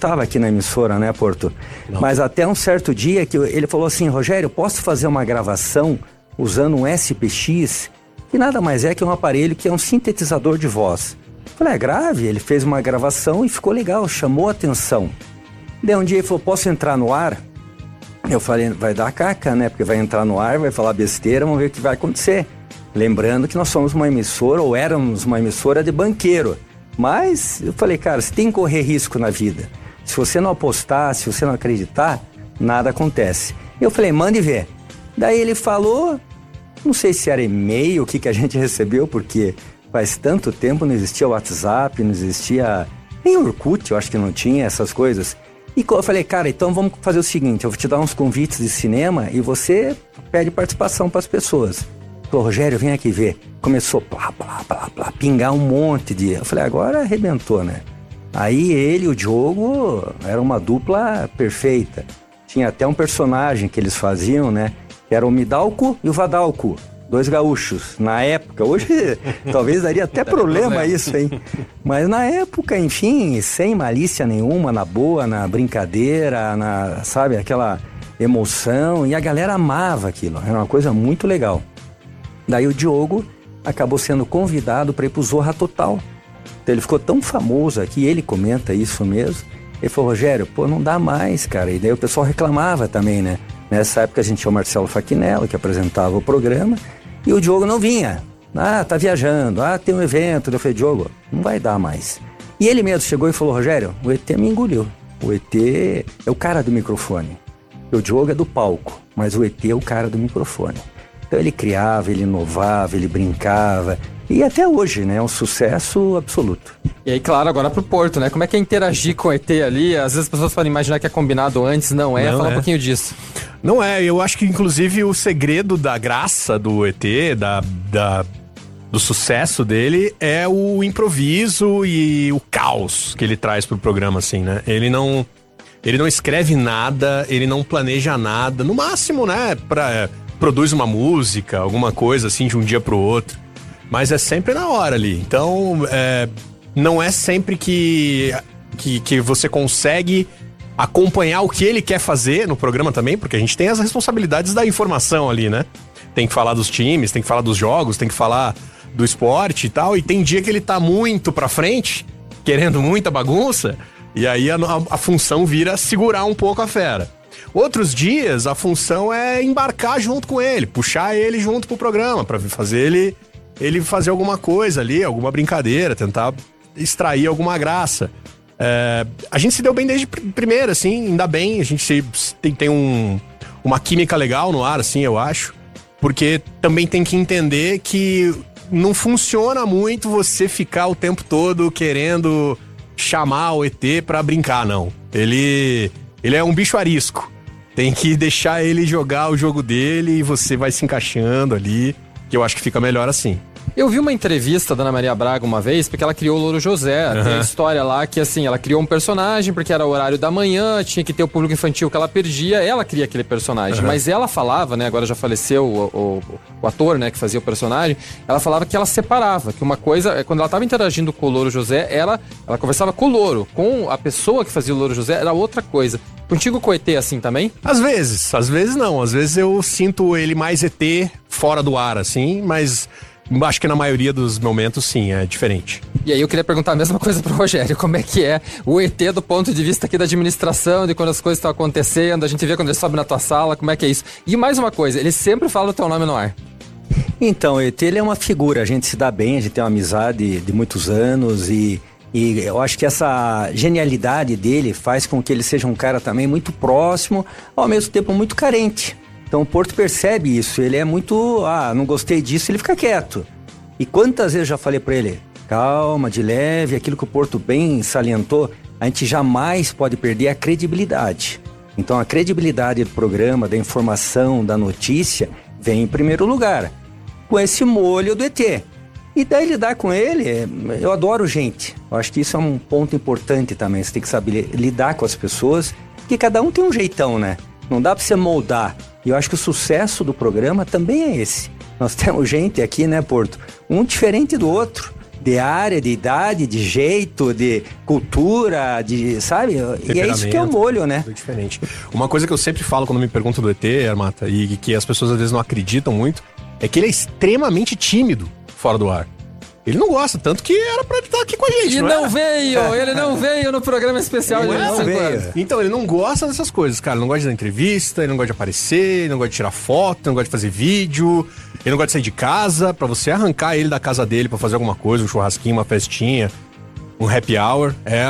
estava aqui na emissora, né, Porto? Não. Mas até um certo dia que ele falou assim, Rogério, posso fazer uma gravação usando um SPX, que nada mais é que um aparelho que é um sintetizador de voz. Eu falei, grave. Ele fez uma gravação e ficou legal, chamou a atenção. Daí um dia ele falou, posso entrar no ar? Eu falei, vai dar caca, né? Porque vai entrar no ar, vai falar besteira, vamos ver o que vai acontecer. Lembrando que nós somos uma emissora, ou éramos uma emissora de banqueiro. Mas eu falei, cara, você tem que correr risco na vida. Se você não apostar, se você não acreditar, nada acontece. Eu falei, mande ver. Daí ele falou, não sei se era e-mail, o que a gente recebeu, porque faz tanto tempo, não existia WhatsApp, não existia nem Orkut, eu acho que não tinha essas coisas. E eu falei, cara, então vamos fazer o seguinte, eu vou te dar uns convites de cinema e você pede participação para as pessoas. Falou, Rogério, vem aqui ver. Começou plá, pingar um monte de... Eu falei, agora arrebentou, né? Aí ele e o Diogo era uma dupla perfeita. Tinha até um personagem que eles faziam, né? Que era o Midalco e o Vadalco. 2 gaúchos. Na época, hoje talvez daria até problema isso, hein? Mas na época, enfim, sem malícia nenhuma, na boa, na brincadeira, sabe, aquela emoção. E a galera amava aquilo. Era uma coisa muito legal. Daí o Diogo acabou sendo convidado para ir pro Zorra Total. Então ele ficou tão famoso aqui, ele comenta isso mesmo. Ele falou, Rogério, não dá mais, cara. E daí o pessoal reclamava também, né? Nessa época a gente tinha o Marcelo Faquinello, que apresentava o programa, e o Diogo não vinha. Tá viajando, tem um evento. Eu falei, Diogo, não vai dar mais. E ele mesmo chegou e falou, Rogério, o ET me engoliu. O ET é o cara do microfone. O Diogo é do palco, mas o ET é o cara do microfone. Então ele criava, ele inovava, ele brincava. E até hoje, né? É um sucesso absoluto. E aí, claro, agora pro Porto, né? Como é que é interagir com o ET ali? Às vezes as pessoas podem imaginar que é combinado antes, não é? Fala um pouquinho disso. Não é, eu acho que inclusive o segredo da graça do ET, do sucesso dele, é o improviso e o caos que ele traz pro programa, assim, né? Ele não escreve nada, ele não planeja nada. No máximo, né? Produz uma música, alguma coisa assim de um dia pro outro. Mas é sempre na hora ali. Então, não é sempre que você consegue acompanhar o que ele quer fazer no programa também, porque a gente tem as responsabilidades da informação ali, né? Tem que falar dos times, tem que falar dos jogos, tem que falar do esporte e tal. E tem dia que ele tá muito pra frente, querendo muita bagunça, e aí a função vira segurar um pouco a fera. Outros dias, a função é embarcar junto com ele, puxar ele junto pro programa, pra fazer ele fazer alguma coisa ali, alguma brincadeira, tentar extrair alguma graça. A gente se deu bem desde primeira, assim, ainda bem, a gente tem uma química legal no ar, assim, eu acho, porque também tem que entender que não funciona muito você ficar o tempo todo querendo chamar o ET pra brincar, não. Ele é um bicho arisco. Tem que deixar ele jogar o jogo dele e você vai se encaixando ali, que eu acho que fica melhor assim. Eu vi uma entrevista da Ana Maria Braga uma vez, porque ela criou o Louro José. Tem a história lá que, assim, ela criou um personagem porque era o horário da manhã, tinha que ter o público infantil que ela perdia, ela cria aquele personagem. Mas ela falava, né, agora já faleceu o ator, né, que fazia o personagem, ela falava que ela separava, que uma coisa, quando ela estava interagindo com o Louro José, ela conversava com o Louro, com a pessoa que fazia o Louro José, era outra coisa. Contigo com o ET assim também? Às vezes não. Às vezes eu sinto ele mais ET fora do ar, assim, mas acho que na maioria dos momentos, sim, é diferente. E aí eu queria perguntar a mesma coisa pro Rogério, como é que é o ET do ponto de vista aqui da administração, de quando as coisas estão acontecendo, a gente vê quando ele sobe na tua sala, como é que é isso? E mais uma coisa, ele sempre fala o teu nome no ar. Então, o ET, ele é uma figura, a gente se dá bem, a gente tem uma amizade de muitos anos e eu acho que essa genialidade dele faz com que ele seja um cara também muito próximo, ao mesmo tempo muito carente. Então o Porto percebe isso, ele é muito, não gostei disso, ele fica quieto. E quantas vezes eu já falei pra ele, calma, de leve, aquilo que o Porto bem salientou, a gente jamais pode perder a credibilidade. Então a credibilidade do programa, da informação, da notícia, vem em primeiro lugar, com esse molho do ET. E daí lidar com ele, eu adoro gente. Eu acho que isso é um ponto importante também. Você tem que saber lidar com as pessoas, porque cada um tem um jeitão, né? Não dá pra você moldar. E eu acho que o sucesso do programa também é esse. Nós temos gente aqui, né, Porto? Um diferente do outro. de área, de idade, de jeito, de cultura, de, sabe? E é isso que é o molho, né? Diferente. Uma coisa que eu sempre falo quando me perguntam do ET, Armata, e que as pessoas às vezes não acreditam muito, é que ele é extremamente tímido fora do ar. Ele não gosta, tanto que era pra ele estar aqui com a gente, ele não veio no programa especial de 25 anos. Então, ele não gosta dessas coisas, cara. Ele não gosta de dar entrevista, ele não gosta de aparecer, ele não gosta de tirar foto, ele não gosta de fazer vídeo, ele não gosta de sair de casa. Pra você arrancar ele da casa dele pra fazer alguma coisa, um churrasquinho, uma festinha, um happy hour,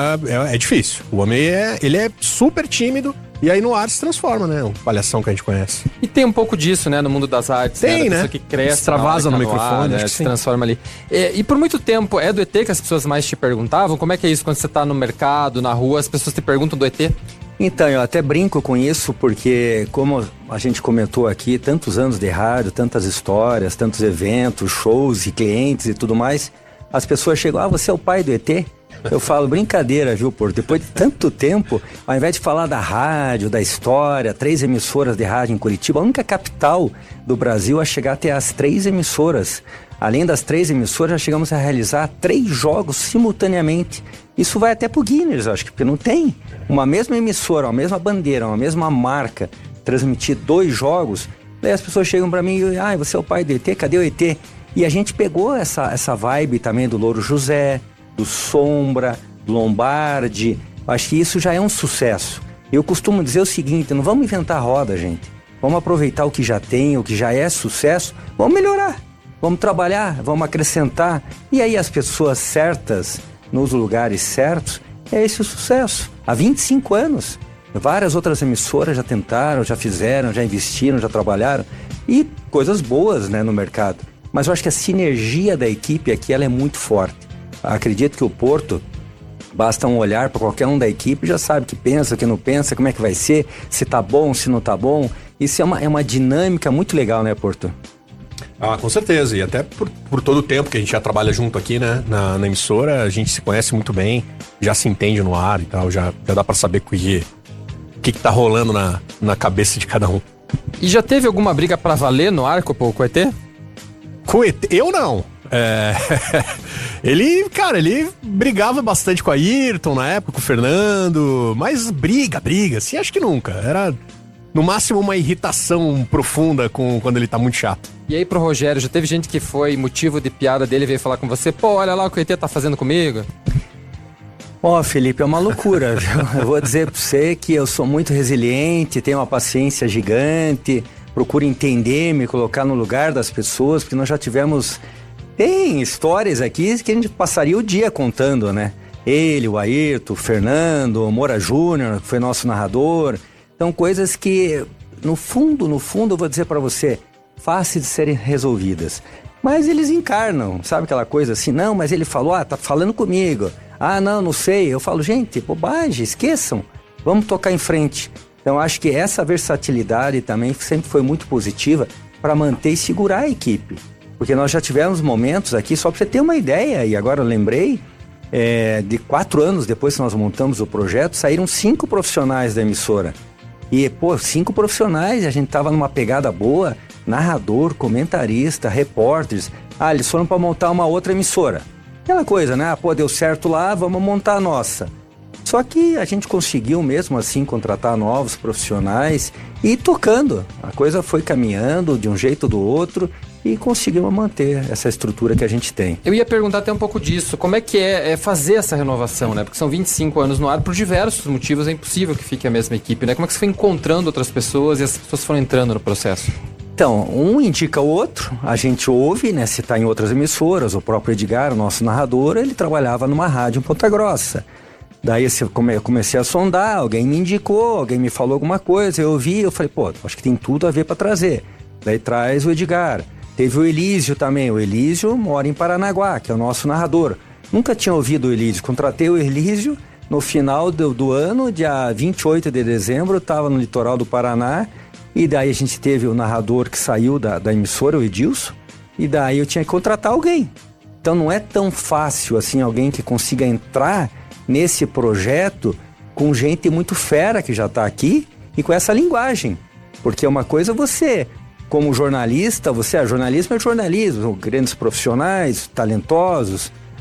é difícil. O homem, ele é super tímido. E aí no ar se transforma, né? O palhação que a gente conhece. E tem um pouco disso, né? No mundo das artes. Tem, né? né? Que cresce, extravasa no microfone, ar, se transforma ali. E por muito tempo, é do ET que as pessoas mais te perguntavam? Como é que é isso quando você tá no mercado, na rua, as pessoas te perguntam do ET? Então, eu até brinco com isso, porque como a gente comentou aqui, tantos anos de rádio, tantas histórias, tantos eventos, shows e clientes e tudo mais, as pessoas chegam, você é o pai do ET? Eu falo, brincadeira, viu, Porto? Depois de tanto tempo, ao invés de falar da rádio, da história, 3 emissoras de rádio em Curitiba, a única capital do Brasil a chegar até as 3 emissoras. Além das 3 emissoras, já chegamos a realizar 3 jogos simultaneamente. Isso vai até pro Guinness, acho que, porque não tem uma mesma emissora, uma mesma bandeira, uma mesma marca, transmitir 2 jogos. Daí as pessoas chegam pra mim e, você é o pai do ET? Cadê o ET? E a gente pegou essa vibe também do Louro José, do Sombra, do Lombardi. Acho que isso já é um sucesso. Eu costumo dizer o seguinte, não vamos inventar roda, gente. Vamos aproveitar o que já tem, o que já é sucesso, vamos melhorar. Vamos trabalhar, vamos acrescentar. E aí as pessoas certas, nos lugares certos, é esse o sucesso. Há 25 anos, várias outras emissoras já tentaram, já fizeram, já investiram, já trabalharam. E coisas boas, né, no mercado. Mas eu acho que a sinergia da equipe aqui ela é muito forte. Acredito que o Porto, basta um olhar para qualquer um da equipe, já sabe que pensa, que não pensa, como é que vai ser, se tá bom, se não tá bom. Isso é uma dinâmica muito legal, né, Porto? Ah, com certeza. E até por todo o tempo que a gente já trabalha junto aqui, né, na emissora, a gente se conhece muito bem, já se entende no ar e tal, já dá para saber o que tá rolando na cabeça de cada um. E já teve alguma briga pra valer no ar com o ET? Com o ET? Eu não. Ele brigava bastante com a Ayrton na época, com o Fernando, mas briga, assim, acho que nunca. Era, no máximo, uma irritação profunda quando ele tá muito chato. E aí pro Rogério, já teve gente que foi motivo de piada dele, veio falar com você, olha lá o que o ET tá fazendo comigo? Felipe, é uma loucura, viu? Eu vou dizer pra você que eu sou muito resiliente, tenho uma paciência gigante, procuro entender, me colocar no lugar das pessoas, porque nós já tivemos... Tem histórias aqui que a gente passaria o dia contando, né? Ele, o Ayrton, o Fernando, o Moura Júnior, que foi nosso narrador. Então, coisas que, no fundo, eu vou dizer pra você, fáceis de serem resolvidas. Mas eles encarnam, sabe aquela coisa assim? Não, mas ele falou, tá falando comigo. Não sei. Eu falo, gente, bobagem, esqueçam. Vamos tocar em frente. Então, acho que essa versatilidade também sempre foi muito positiva para manter e segurar a equipe. Porque nós já tivemos momentos aqui, só para você ter uma ideia, e agora eu lembrei, de 4 anos depois que nós montamos o projeto, saíram 5 profissionais da emissora. E, 5 profissionais, a gente tava numa pegada boa, narrador, comentarista, repórteres. Eles foram para montar uma outra emissora. Aquela coisa, né? Deu certo lá, vamos montar a nossa. Só que a gente conseguiu mesmo assim contratar novos profissionais e ir tocando. A coisa foi caminhando de um jeito ou do outro e conseguimos manter essa estrutura que a gente tem. Eu ia perguntar até um pouco disso. Como é que é fazer essa renovação, né? Porque são 25 anos no ar, por diversos motivos é impossível que fique a mesma equipe, né? Como é que você foi encontrando outras pessoas e as pessoas foram entrando no processo? Então, um indica o outro, a gente ouve, né? Se está em outras emissoras, o próprio Edgar, o nosso narrador, ele trabalhava numa rádio em Ponta Grossa. Daí eu comecei a sondar, alguém me indicou, alguém me falou alguma coisa, eu ouvi, eu falei, acho que tem tudo a ver para trazer. Daí traz o Edgar. Teve o Elísio também, o Elísio mora em Paranaguá, que é o nosso narrador. Nunca tinha ouvido o Elísio, contratei o Elísio no final do ano, dia 28 de dezembro, estava no litoral do Paraná, e daí a gente teve o narrador que saiu da emissora, o Edilson, e daí eu tinha que contratar alguém. Então não é tão fácil assim alguém que consiga entrar nesse projeto com gente muito fera que já está aqui e com essa linguagem. Porque uma coisa você, como jornalista, jornalismo é jornalismo, grandes profissionais, talentosos,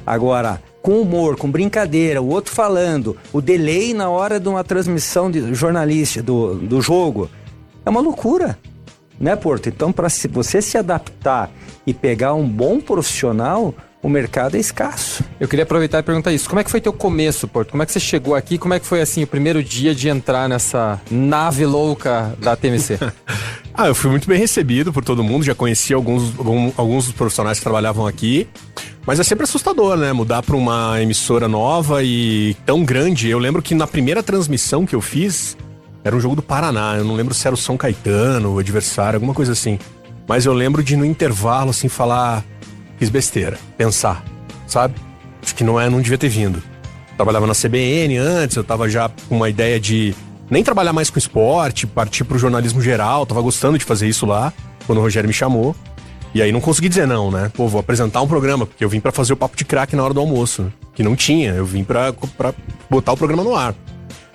Agora, com humor, com brincadeira, o outro falando, o delay na hora de uma transmissão de jornalista do jogo, é uma loucura, né, Porto? Então, para você se adaptar e pegar um bom profissional, o mercado é escasso. Eu queria aproveitar e perguntar isso. Como é que foi teu começo, Porto? Como é que você chegou aqui? Como é que foi, assim, o primeiro dia de entrar nessa nave louca da TMC? Eu fui muito bem recebido por todo mundo. Já conheci alguns dos profissionais que trabalhavam aqui. Mas é sempre assustador, né? Mudar para uma emissora nova e tão grande. Eu lembro que na primeira transmissão que eu fiz, era um jogo do Paraná. Eu não lembro se era o São Caetano, o adversário, alguma coisa assim. Mas eu lembro de, no intervalo, assim, falar... Fiz besteira, pensar, sabe? Acho que não devia ter vindo. Trabalhava na CBN antes, eu tava já com uma ideia de nem trabalhar mais com esporte, partir pro jornalismo geral, tava gostando de fazer isso lá, quando o Rogério me chamou. E aí não consegui dizer não, né? Pô, vou apresentar um programa, porque eu vim pra fazer o Papo de Craque na hora do almoço, né? Que não tinha, eu vim pra botar o programa no ar.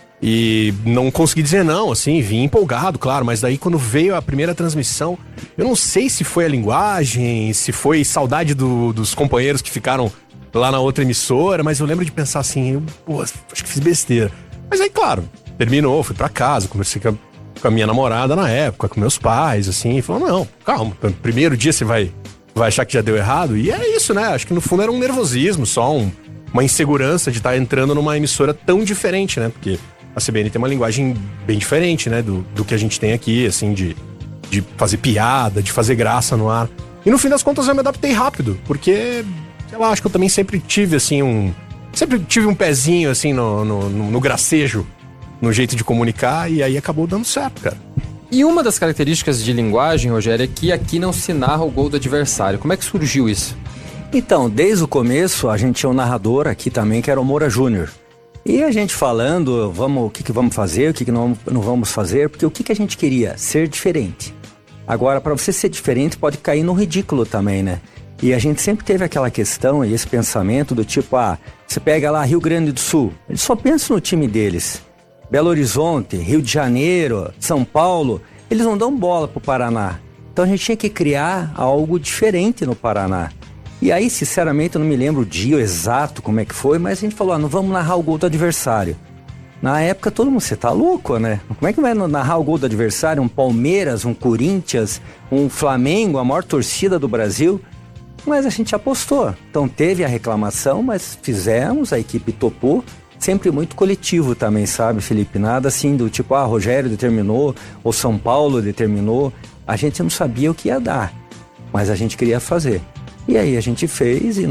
E não consegui dizer não, assim, vim empolgado, claro, mas daí quando veio a primeira transmissão, eu não sei se foi a linguagem, se foi saudade dos companheiros que ficaram lá na outra emissora, mas eu lembro de pensar assim, acho que fiz besteira. Mas aí, claro, terminou, fui pra casa, conversei com a minha namorada na época, com meus pais, assim, e falou, não, calma, primeiro dia você vai achar que já deu errado, e é isso, né, acho que no fundo era um nervosismo, só uma insegurança de estar entrando numa emissora tão diferente, né, porque... A CBN tem uma linguagem bem diferente, né, do que a gente tem aqui, assim, de fazer piada, de fazer graça no ar. E no fim das contas eu me adaptei rápido, porque, sei lá, acho que eu também sempre tive, assim, sempre tive um pezinho, assim, no gracejo, no jeito de comunicar, e aí acabou dando certo, cara. E uma das características de linguagem, Rogério, é que aqui não se narra o gol do adversário. Como é que surgiu isso? Então, desde o começo, a gente tinha um narrador aqui também, que era o Moura Júnior. E a gente falando, o que vamos fazer, o que não vamos fazer, porque o que a gente queria? Ser diferente. Agora, para você ser diferente, pode cair no ridículo também, né? E a gente sempre teve aquela questão e esse pensamento do tipo, você pega lá Rio Grande do Sul, eles só pensam no time deles. Belo Horizonte, Rio de Janeiro, São Paulo, eles não dão bola pro Paraná. Então a gente tinha que criar algo diferente no Paraná. E aí, sinceramente, eu não me lembro o dia exato como é que foi, mas a gente falou, não vamos narrar o gol do adversário. Na época, todo mundo, você tá louco, né? Como é que vai narrar o gol do adversário? Um Palmeiras, um Corinthians, um Flamengo, a maior torcida do Brasil? Mas a gente apostou. Então teve a reclamação, mas fizemos, a equipe topou. Sempre muito coletivo também, sabe, Felipe? Nada assim do tipo, Rogério determinou, ou São Paulo determinou. A gente não sabia o que ia dar, mas a gente queria fazer. E aí a gente fez e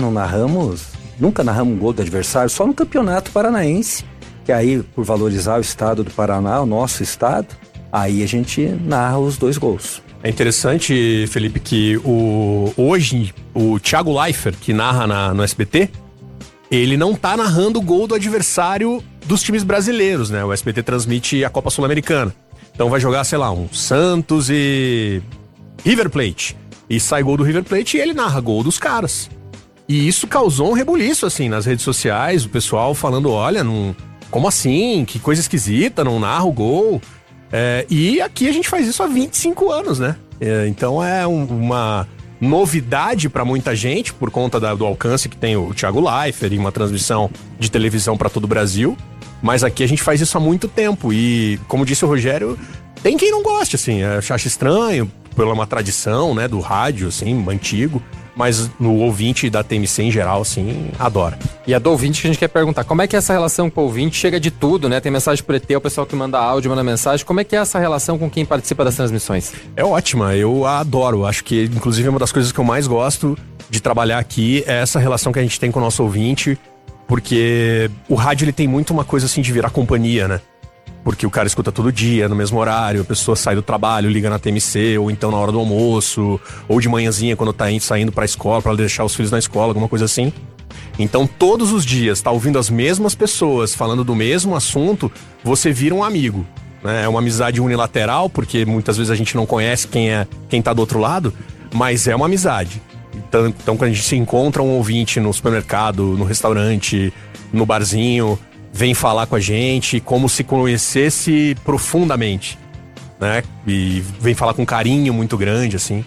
nunca narramos um gol do adversário, só no Campeonato Paranaense, que aí, por valorizar o estado do Paraná, o nosso estado, aí a gente narra os 2 gols. É interessante, Felipe, que hoje o Thiago Leifert, que narra no SBT, ele não tá narrando o gol do adversário dos times brasileiros, né? O SBT transmite a Copa Sul-Americana. Então vai jogar, sei lá, um Santos e River Plate. E sai gol do River Plate e ele narra gol dos caras. E isso causou um rebuliço, assim, nas redes sociais, o pessoal falando, olha, como assim? Que coisa esquisita, não narra o gol. E aqui a gente faz isso há 25 anos, né? Então é uma novidade para muita gente, por conta do alcance que tem o Thiago Leifert e uma transmissão de televisão para todo o Brasil. Mas aqui a gente faz isso há muito tempo e, como disse o Rogério, tem quem não goste, assim, acha estranho, pela uma tradição, né, do rádio, assim, antigo, mas no ouvinte da TMC em geral, assim, adora. E a do ouvinte que a gente quer perguntar, como é que é essa relação com o ouvinte? Chega de tudo, né? Tem mensagem pro ET, o pessoal que manda áudio, manda mensagem. Como é que é essa relação com quem participa das transmissões? É ótima, eu adoro. Acho que, inclusive, uma das coisas que eu mais gosto de trabalhar aqui é essa relação que a gente tem com o nosso ouvinte, porque o rádio, ele tem muito uma coisa, assim, de virar companhia, né? Porque o cara escuta todo dia, no mesmo horário, a pessoa sai do trabalho, liga na TMC, ou então na hora do almoço, ou de manhãzinha quando tá saindo pra escola, pra deixar os filhos na escola, alguma coisa assim. Então todos os dias tá ouvindo as mesmas pessoas falando do mesmo assunto, você vira um amigo, né? É uma amizade unilateral, porque muitas vezes a gente não conhece quem tá do outro lado, mas é uma amizade. Então quando a gente se encontra um ouvinte no supermercado, no restaurante, no barzinho, vem falar com a gente como se conhecesse profundamente, né? E vem falar com carinho muito grande, assim.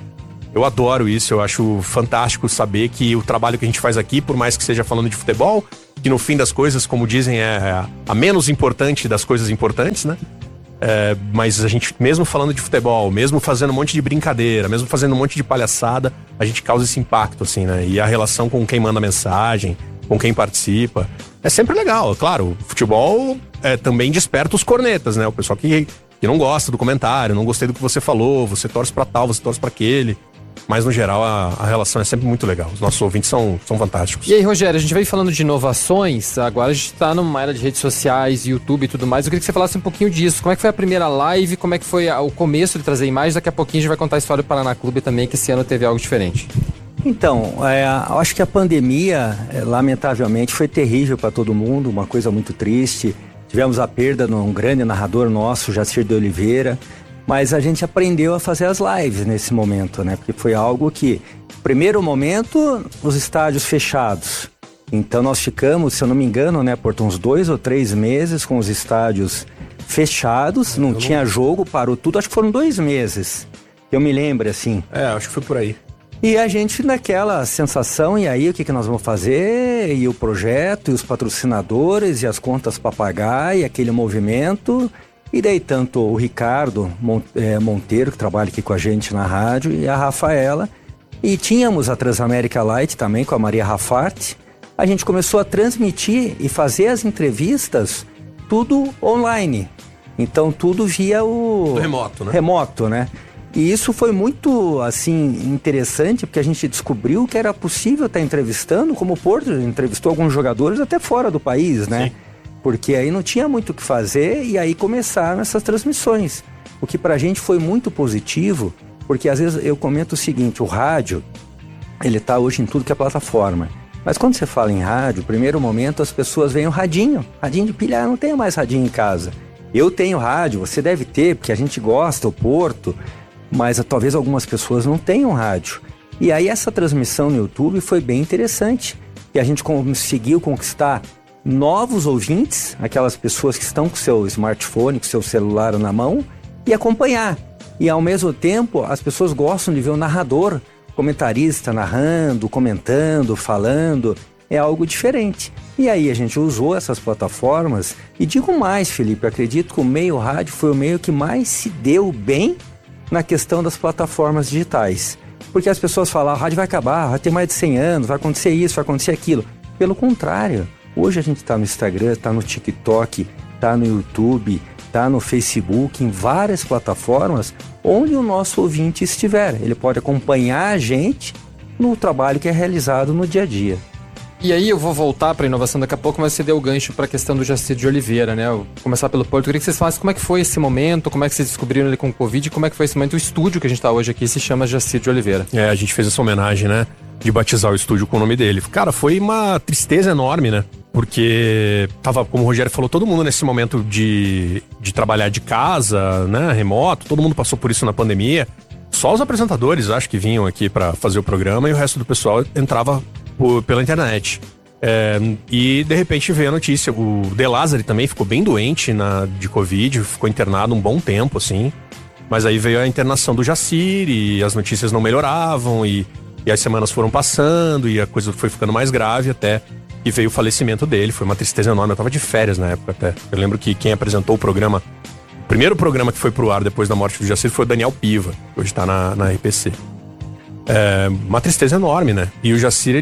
Eu adoro isso, eu acho fantástico saber que o trabalho que a gente faz aqui, por mais que seja falando de futebol, que no fim das coisas, como dizem, é a menos importante das coisas importantes, né? Mas a gente, mesmo falando de futebol, mesmo fazendo um monte de brincadeira, mesmo fazendo um monte de palhaçada, a gente causa esse impacto, assim, né? E a relação com quem manda mensagem, com quem participa, é sempre legal. Claro, o futebol também desperta os cornetas, né? O pessoal que não gosta do comentário, não gostei do que você falou, você torce pra tal, você torce pra aquele. Mas, no geral, a relação é sempre muito legal. Os nossos ouvintes são fantásticos. E aí, Rogério, a gente veio falando de inovações. Agora a gente tá numa era de redes sociais, YouTube e tudo mais. Eu queria que você falasse um pouquinho disso. Como é que foi a primeira live? Como é que foi o começo de trazer imagens? Daqui a pouquinho a gente vai contar a história do Paraná Clube também, que esse ano teve algo diferente. Então, eu acho que a pandemia, lamentavelmente, foi terrível para todo mundo. Uma coisa muito triste. Tivemos a perda de um grande narrador nosso, Jacir de Oliveira. Mas a gente aprendeu a fazer as lives nesse momento, né? Porque foi algo que, primeiro momento, os estádios fechados. Então nós ficamos, se eu não me engano, né, por uns 2 ou 3 meses com os estádios fechados, não tinha jogo, parou tudo, acho que foram 2 meses. Eu me lembro, assim. Acho que foi por aí. E a gente naquela sensação, e aí o que nós vamos fazer? E o projeto, e os patrocinadores, e as contas para pagar, e aquele movimento... E daí tanto o Ricardo Monteiro, que trabalha aqui com a gente na rádio, e a Rafaela. E tínhamos a Transamérica Light também com a Maria Rafart. A gente começou a transmitir e fazer as entrevistas tudo online. Então tudo via o... remoto, né? Remoto, né? E isso foi muito, assim, interessante, porque a gente descobriu que era possível estar entrevistando, como o Porto entrevistou alguns jogadores até fora do país, né? Sim. Porque aí não tinha muito o que fazer e aí começaram essas transmissões. O que pra gente foi muito positivo, porque às vezes eu comento o seguinte, o rádio, ele tá hoje em tudo que é plataforma. Mas quando você fala em rádio, primeiro momento as pessoas veem o radinho de pilha, não tenho mais radinho em casa. Eu tenho rádio, você deve ter, porque a gente gosta, o Porto, mas talvez algumas pessoas não tenham rádio. E aí essa transmissão no YouTube foi bem interessante, e a gente conseguiu conquistar novos ouvintes, aquelas pessoas que estão com seu smartphone, com seu celular na mão, e acompanhar. E ao mesmo tempo, as pessoas gostam de ver o narrador, comentarista narrando, comentando, falando, é algo diferente. E aí a gente usou essas plataformas, e digo mais, Felipe, acredito que o meio rádio foi o meio que mais se deu bem na questão das plataformas digitais. Porque as pessoas falam, a rádio vai acabar, vai ter mais de 100 anos, vai acontecer isso, vai acontecer aquilo. Pelo contrário, hoje a gente está no Instagram, está no TikTok, está no YouTube, está no Facebook, em várias plataformas, onde o nosso ouvinte estiver. Ele pode acompanhar a gente no trabalho que é realizado no dia a dia. E aí eu vou voltar para a inovação daqui a pouco, mas você deu o gancho para a questão do Jacir de Oliveira, né? Eu vou começar pelo Porto. Eu queria que vocês falassem como é que foi esse momento, como é que vocês descobriram ele com o Covid, como é que foi esse momento. O estúdio que a gente está hoje aqui se chama Jacir de Oliveira. A gente fez essa homenagem, né? De batizar o estúdio com o nome dele. Cara, foi uma tristeza enorme, né? Porque tava, como o Rogério falou, todo mundo nesse momento de trabalhar de casa, né? Remoto, todo mundo passou por isso na pandemia. Só os apresentadores, acho que vinham aqui para fazer o programa e o resto do pessoal entrava pela internet. E de repente veio a notícia, o De Lázari também ficou bem doente de Covid, ficou internado um bom tempo, assim. Mas aí veio a internação do Jacir e as notícias não melhoravam e as semanas foram passando e a coisa foi ficando mais grave até que veio o falecimento dele. Foi uma tristeza enorme, eu tava de férias na época até. Eu lembro que quem apresentou o programa, o primeiro programa que foi pro ar depois da morte do Jacir foi o Daniel Piva, que hoje tá na RPC. Uma tristeza enorme, né? E o Jacir,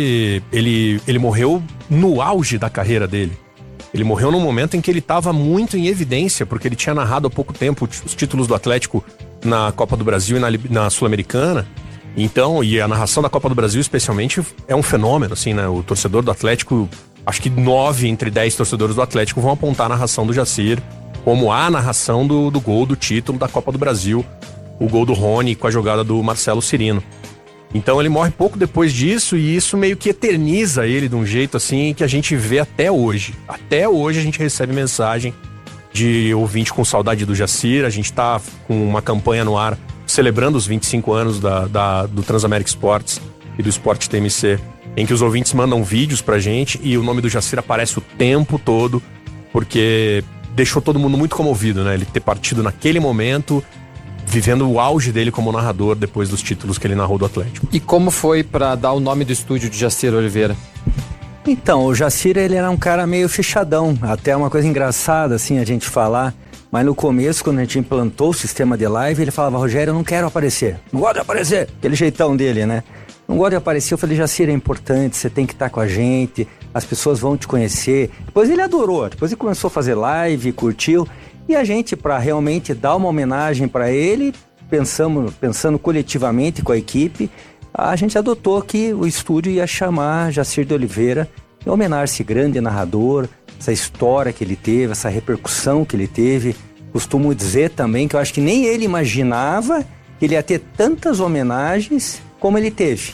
ele morreu no auge da carreira dele. Ele morreu num momento em que ele estava muito em evidência, porque ele tinha narrado há pouco tempo os títulos do Atlético na Copa do Brasil e na Sul-Americana. Então, e a narração da Copa do Brasil especialmente é um fenômeno, assim, né? O torcedor do Atlético, acho que 9 entre 10 torcedores do Atlético vão apontar a narração do Jacir como a narração do gol do título da Copa do Brasil, o gol do Rony com a jogada do Marcelo Cirino. Então ele morre pouco depois disso e isso meio que eterniza ele de um jeito assim que a gente vê até hoje. Até hoje a gente recebe mensagem de ouvinte com saudade do Jacir. A gente tá com uma campanha no ar celebrando os 25 anos do Transamérica Sports e do Sport TMC, em que os ouvintes mandam vídeos pra gente e o nome do Jacir aparece o tempo todo, porque deixou todo mundo muito comovido, né? Ele ter partido naquele momento vivendo o auge dele como narrador depois dos títulos que ele narrou do Atlético. E como foi para dar o nome do estúdio de Jacir Oliveira? Então, o Jacir, ele era um cara meio fechadão, até uma coisa engraçada assim a gente falar, mas no começo, quando a gente implantou o sistema de live, ele falava: Rogério, eu não quero aparecer, não gosto de aparecer, aquele jeitão dele, né? Não gosto de aparecer. Eu falei: Jacir, é importante, você tem que estar com a gente, as pessoas vão te conhecer. Depois ele adorou, depois ele começou a fazer live, curtiu, e a gente, para realmente dar uma homenagem para ele, pensando coletivamente com a equipe, a gente adotou que o estúdio ia chamar Jacir de Oliveira, em homenagem a esse grande narrador, essa história que ele teve, essa repercussão que ele teve. Costumo dizer também que eu acho que nem ele imaginava que ele ia ter tantas homenagens como ele teve.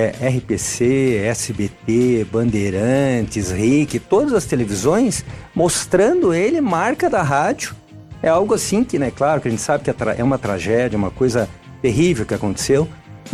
RPC, SBT, Bandeirantes, RIC, todas as televisões mostrando ele marca da rádio. É algo assim que, né, claro que a gente sabe que é uma tragédia, uma coisa terrível que aconteceu,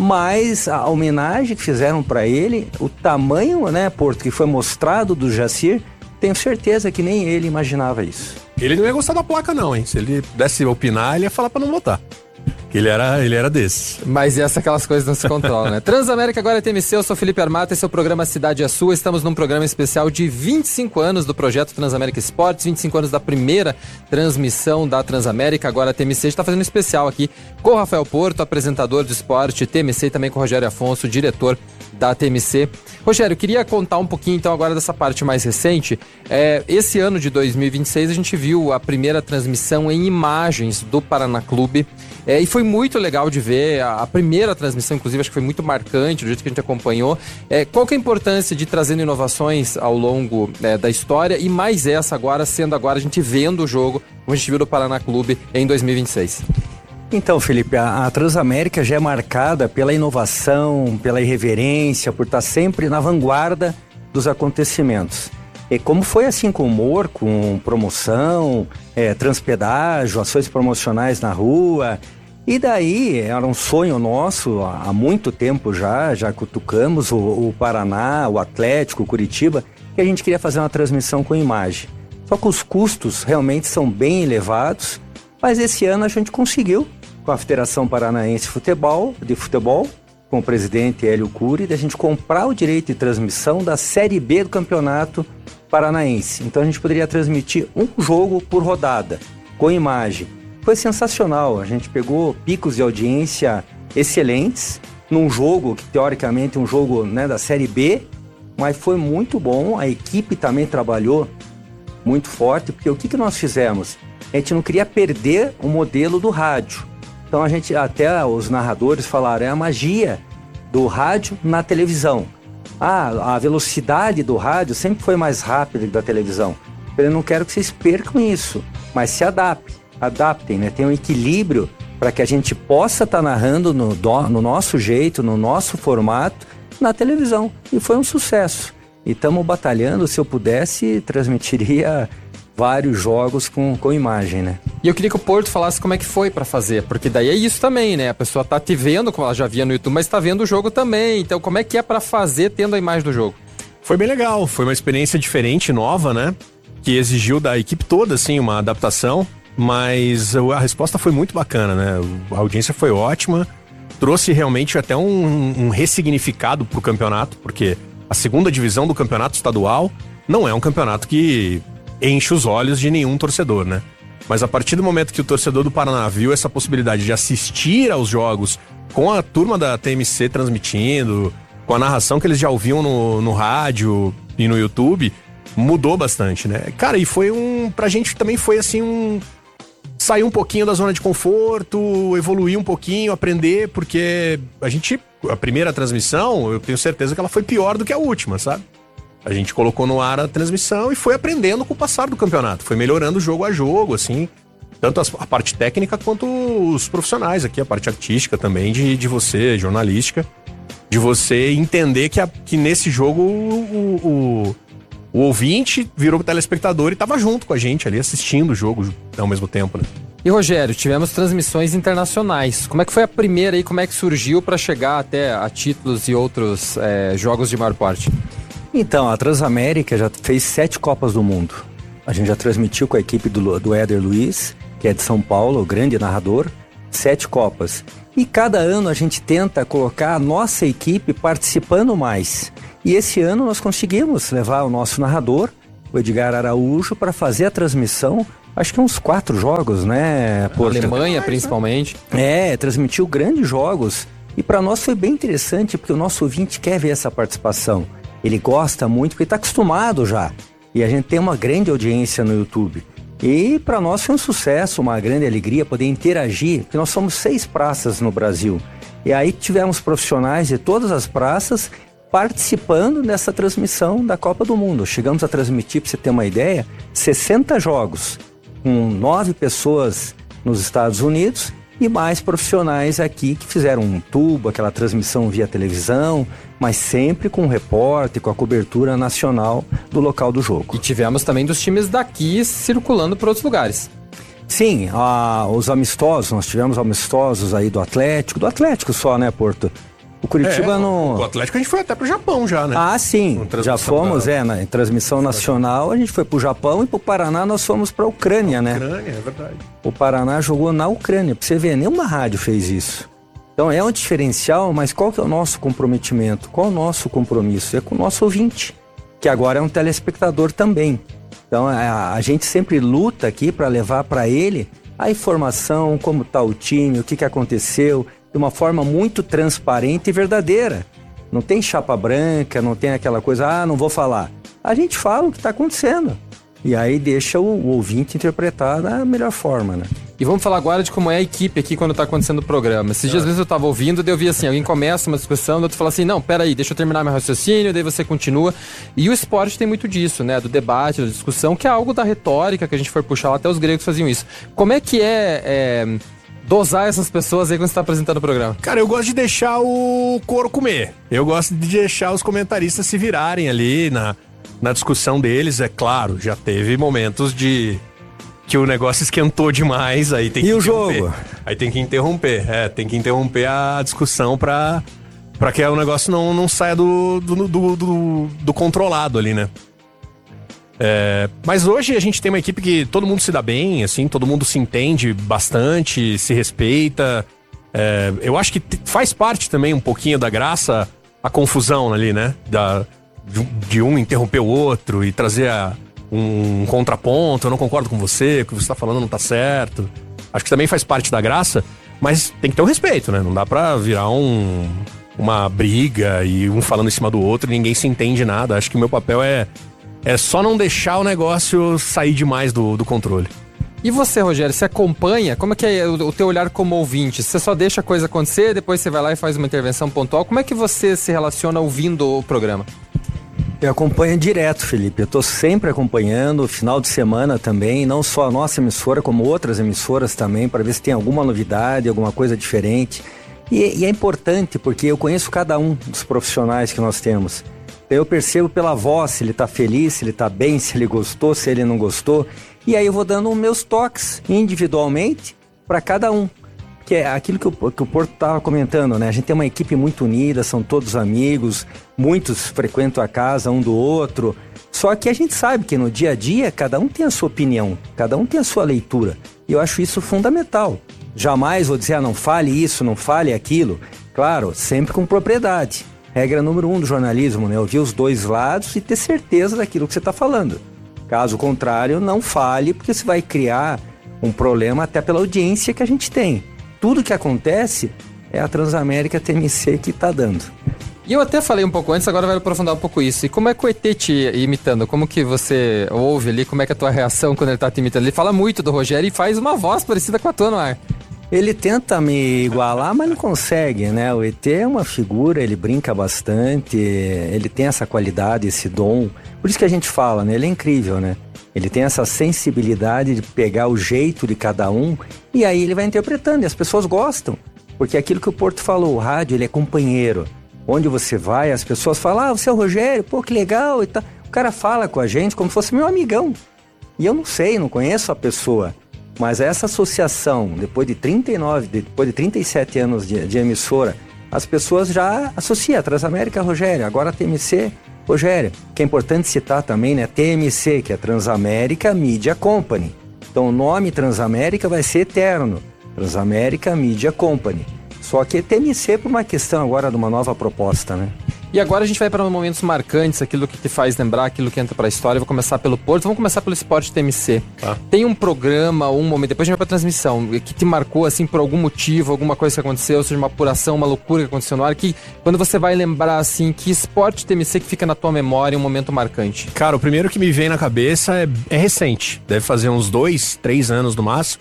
mas a homenagem que fizeram para ele, o tamanho, né, Porto, que foi mostrado do Jacir, tenho certeza que nem ele imaginava isso. Ele não ia gostar da placa não, hein? Se ele pudesse opinar, ele ia falar para não votar. Ele era desses. Mas aquelas coisas não se controlam, né? Transamérica agora é TMC, eu sou Felipe Armato, esse é o programa Cidade é Sua. Estamos num programa especial de 25 anos do projeto Transamérica Esportes, 25 anos da primeira transmissão da Transamérica, agora a TMC. A gente está fazendo um especial aqui com o Rafael Porto, apresentador de esporte TMC, e também com o Rogério Afonso, diretor da TMC. Rogério, eu queria contar um pouquinho então agora dessa parte mais recente. Esse ano de 2026 a gente viu a primeira transmissão em imagens do Paraná Clube. E foi muito legal de ver a primeira transmissão, inclusive acho que foi muito marcante do jeito que a gente acompanhou. Qual que é a importância de trazendo inovações ao longo da história, e mais essa agora, sendo agora a gente vendo o jogo, como a gente viu do Paraná Clube em 2026? Então, Felipe, a Transamérica já é marcada pela inovação, pela irreverência, por estar sempre na vanguarda dos acontecimentos. E como foi assim com humor, com promoção, transpedágio, ações promocionais na rua. E daí era um sonho nosso há muito tempo já cutucamos o Paraná, o Atlético, o Curitiba, que a gente queria fazer uma transmissão com imagem. Só que os custos realmente são bem elevados, mas esse ano a gente conseguiu, com a Federação Paranaense de Futebol, com o presidente Hélio Cury, da gente comprar o direito de transmissão da Série B do Campeonato Paranaense. Então a gente poderia transmitir um jogo por rodada, com imagem. Foi sensacional, a gente pegou picos de audiência excelentes, num jogo que teoricamente é um jogo, né, da Série B, mas foi muito bom, a equipe também trabalhou muito forte, porque o que nós fizemos? A gente não queria perder o modelo do rádio. Então a gente, até os narradores falaram, é a magia do rádio na televisão. A velocidade do rádio sempre foi mais rápida que da televisão. Eu não quero que vocês percam isso, mas se adaptem, né? Tem um equilíbrio para que a gente possa estar narrando no nosso jeito, no nosso formato, na televisão. E foi um sucesso. E estamos batalhando, se eu pudesse, transmitiria vários jogos com imagem, né? E eu queria que o Porto falasse como é que foi pra fazer, porque daí é isso também, né? A pessoa tá te vendo, como ela já via no YouTube, mas tá vendo o jogo também. Então, como é que é pra fazer tendo a imagem do jogo? Foi bem legal, foi uma experiência diferente, nova, né? Que exigiu da equipe toda, assim, uma adaptação, mas a resposta foi muito bacana, né? A audiência foi ótima, trouxe realmente até um ressignificado pro campeonato, porque a segunda divisão do campeonato estadual não é um campeonato que enche os olhos de nenhum torcedor, né? Mas a partir do momento que o torcedor do Paraná viu essa possibilidade de assistir aos jogos com a turma da TMC transmitindo, com a narração que eles já ouviam no rádio e no YouTube, mudou bastante, né? Cara, e foi pra gente também foi assim sair um pouquinho da zona de conforto, evoluir um pouquinho, aprender, porque a primeira transmissão, eu tenho certeza que ela foi pior do que a última, sabe? A gente colocou no ar a transmissão e foi aprendendo com o passar do campeonato. Foi melhorando jogo a jogo, assim. Tanto a parte técnica quanto os profissionais aqui, a parte artística também, de você, jornalística. De você entender que nesse jogo o ouvinte virou telespectador e estava junto com a gente ali, assistindo o jogo ao mesmo tempo, né? E Rogério, tivemos transmissões internacionais. Como é que foi a primeira aí? Como é que surgiu para chegar até a títulos e outros jogos de maior porte? Então, a Transamérica já fez 7 Copas do Mundo. A gente já transmitiu com a equipe do Éder Luiz, que é de São Paulo, o grande narrador. 7 Copas. E cada ano a gente tenta colocar a nossa equipe participando mais. E esse ano nós conseguimos levar o nosso narrador, o Edgar Araújo, para fazer a transmissão, acho que uns 4 jogos, né? Por Alemanha, principalmente. Transmitiu grandes jogos. E para nós foi bem interessante, porque o nosso ouvinte quer ver essa participação. Ele gosta muito, porque está acostumado já. E a gente tem uma grande audiência no YouTube. E para nós foi um sucesso, uma grande alegria poder interagir, porque nós somos 6 praças no Brasil. E aí tivemos profissionais de todas as praças participando dessa transmissão da Copa do Mundo. Chegamos a transmitir, para você ter uma ideia, 60 jogos, com 9 pessoas nos Estados Unidos e mais profissionais aqui que fizeram um tubo, aquela transmissão via televisão, mas sempre com o repórter, com a cobertura nacional do local do jogo. E tivemos também dos times daqui circulando para outros lugares. Sim, os amistosos, nós tivemos amistosos aí do Atlético só, né, Porto? O Curitiba O Atlético a gente foi até pro Japão já, né? Ah, sim, já fomos, em transmissão nacional, a gente foi pro Japão e pro Paraná nós fomos pra Ucrânia, né? Ucrânia, é verdade. O Paraná jogou na Ucrânia, pra você ver, nenhuma rádio fez isso. Então é um diferencial, mas qual que é o nosso comprometimento? Qual é o nosso compromisso? É com o nosso ouvinte, que agora é um telespectador também. Então a gente sempre luta aqui para levar para ele a informação, como tá o time, o que aconteceu, de uma forma muito transparente e verdadeira. Não tem chapa branca, não tem aquela coisa, não vou falar. A gente fala o que está acontecendo. E aí deixa o ouvinte interpretar da melhor forma, né? E vamos falar agora de como é a equipe aqui quando tá acontecendo o programa. Esses dias, às vezes, eu tava ouvindo, daí eu vi assim, alguém começa uma discussão, daí outro fala assim, não, peraí, deixa eu terminar meu raciocínio, daí você continua. E o esporte tem muito disso, né? Do debate, da discussão, que é algo da retórica, que a gente foi puxar lá, até os gregos faziam isso. Como é que dosar essas pessoas aí quando você tá apresentando o programa? Cara, eu gosto de deixar o couro comer. Eu gosto de deixar os comentaristas se virarem ali na discussão deles. É claro, já teve momentos que o negócio esquentou demais, aí tem que interromper. E o jogo? Aí tem que interromper, tem que interromper a discussão pra que o negócio não saia do controlado ali, né? Mas hoje a gente tem uma equipe que todo mundo se dá bem, assim, todo mundo se entende bastante, se respeita. Eu acho que faz parte também um pouquinho da graça a confusão ali, né? De um interromper o outro e trazer um contraponto. Eu não concordo com você, o que você tá falando não tá certo. Acho que também faz parte da graça, mas tem que ter um respeito, né? Não dá pra virar uma briga e um falando em cima do outro e ninguém se entende nada. Acho que o meu papel é só não deixar o negócio sair demais do controle. E você, Rogério, você acompanha? Como é que é o teu olhar como ouvinte? Você só deixa a coisa acontecer, depois você vai lá e faz uma intervenção pontual? Como é que você se relaciona ouvindo o programa? Eu acompanho direto, Felipe. Eu tô sempre acompanhando, final de semana também, não só a nossa emissora, como outras emissoras também, para ver se tem alguma novidade, alguma coisa diferente. E é importante, porque eu conheço cada um dos profissionais que nós temos. Eu percebo pela voz se ele tá feliz, se ele tá bem, se ele gostou, se ele não gostou. E aí eu vou dando meus toques individualmente para cada um. Que é aquilo que o Porto estava comentando, né? A gente tem uma equipe muito unida, são todos amigos, muitos frequentam a casa um do outro. Só que a gente sabe que no dia a dia cada um tem a sua opinião, cada um tem a sua leitura. E eu acho isso fundamental. Jamais vou dizer, não fale isso, não fale aquilo. Claro, sempre com propriedade. Regra número 1 do jornalismo, né? Ouvir os dois lados e ter certeza daquilo que você está falando. Caso contrário, não fale, porque você vai criar um problema até pela audiência que a gente tem. Tudo que acontece é a Transamérica TMC que está dando. E eu até falei um pouco antes, agora vai aprofundar um pouco isso. E como é que o ET te imitando? Como que você ouve ali? Como é que é a tua reação quando ele está te imitando? Ele fala muito do Rogério e faz uma voz parecida com a tua no ar. Ele tenta me igualar, mas não consegue, né? O ET é uma figura, ele brinca bastante, ele tem essa qualidade, esse dom. Por isso que a gente fala, né? Ele é incrível, né? Ele tem essa sensibilidade de pegar o jeito de cada um e aí ele vai interpretando e as pessoas gostam. Porque é aquilo que o Porto falou, o rádio, ele é companheiro. Onde você vai, as pessoas falam, você é o Rogério, pô, que legal e tal. O cara fala com a gente como se fosse meu amigão. E eu não sei, não conheço a pessoa. Mas essa associação, depois de 37 anos de emissora, as pessoas já associam a Transamérica, Rogério, agora a TMC, Rogério, que é importante citar também, né? TMC, que é Transamérica Media Company. Então o nome Transamérica vai ser eterno. Transamérica Media Company. Só que TMC por uma questão agora de uma nova proposta, né? E agora a gente vai para momentos marcantes, aquilo que te faz lembrar, aquilo que entra para a história. Vou começar pelo Porto, vamos começar pelo Esporte TMC. Tem um programa, um momento, depois a gente vai para a transmissão, que te marcou assim por algum motivo, alguma coisa que aconteceu, seja uma apuração, uma loucura que aconteceu no ar, que quando você vai lembrar assim, que Esporte TMC que fica na tua memória, um momento marcante? Cara, o primeiro que me vem na cabeça é recente, deve fazer uns 2, 3 anos no máximo.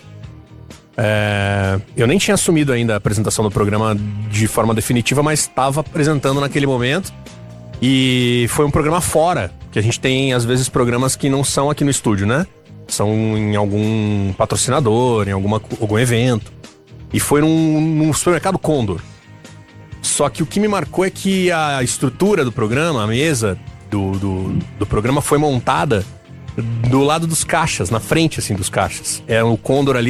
Eu nem tinha assumido ainda a apresentação do programa de forma definitiva, mas estava apresentando naquele momento. E foi um programa fora, que a gente tem às vezes programas que não são aqui no estúdio, né? São em algum patrocinador, em algum evento. E foi num supermercado Condor. Só que o que me marcou é que a estrutura do programa, a mesa do programa foi montada do lado dos caixas, na frente, assim, dos caixas. É o Condor ali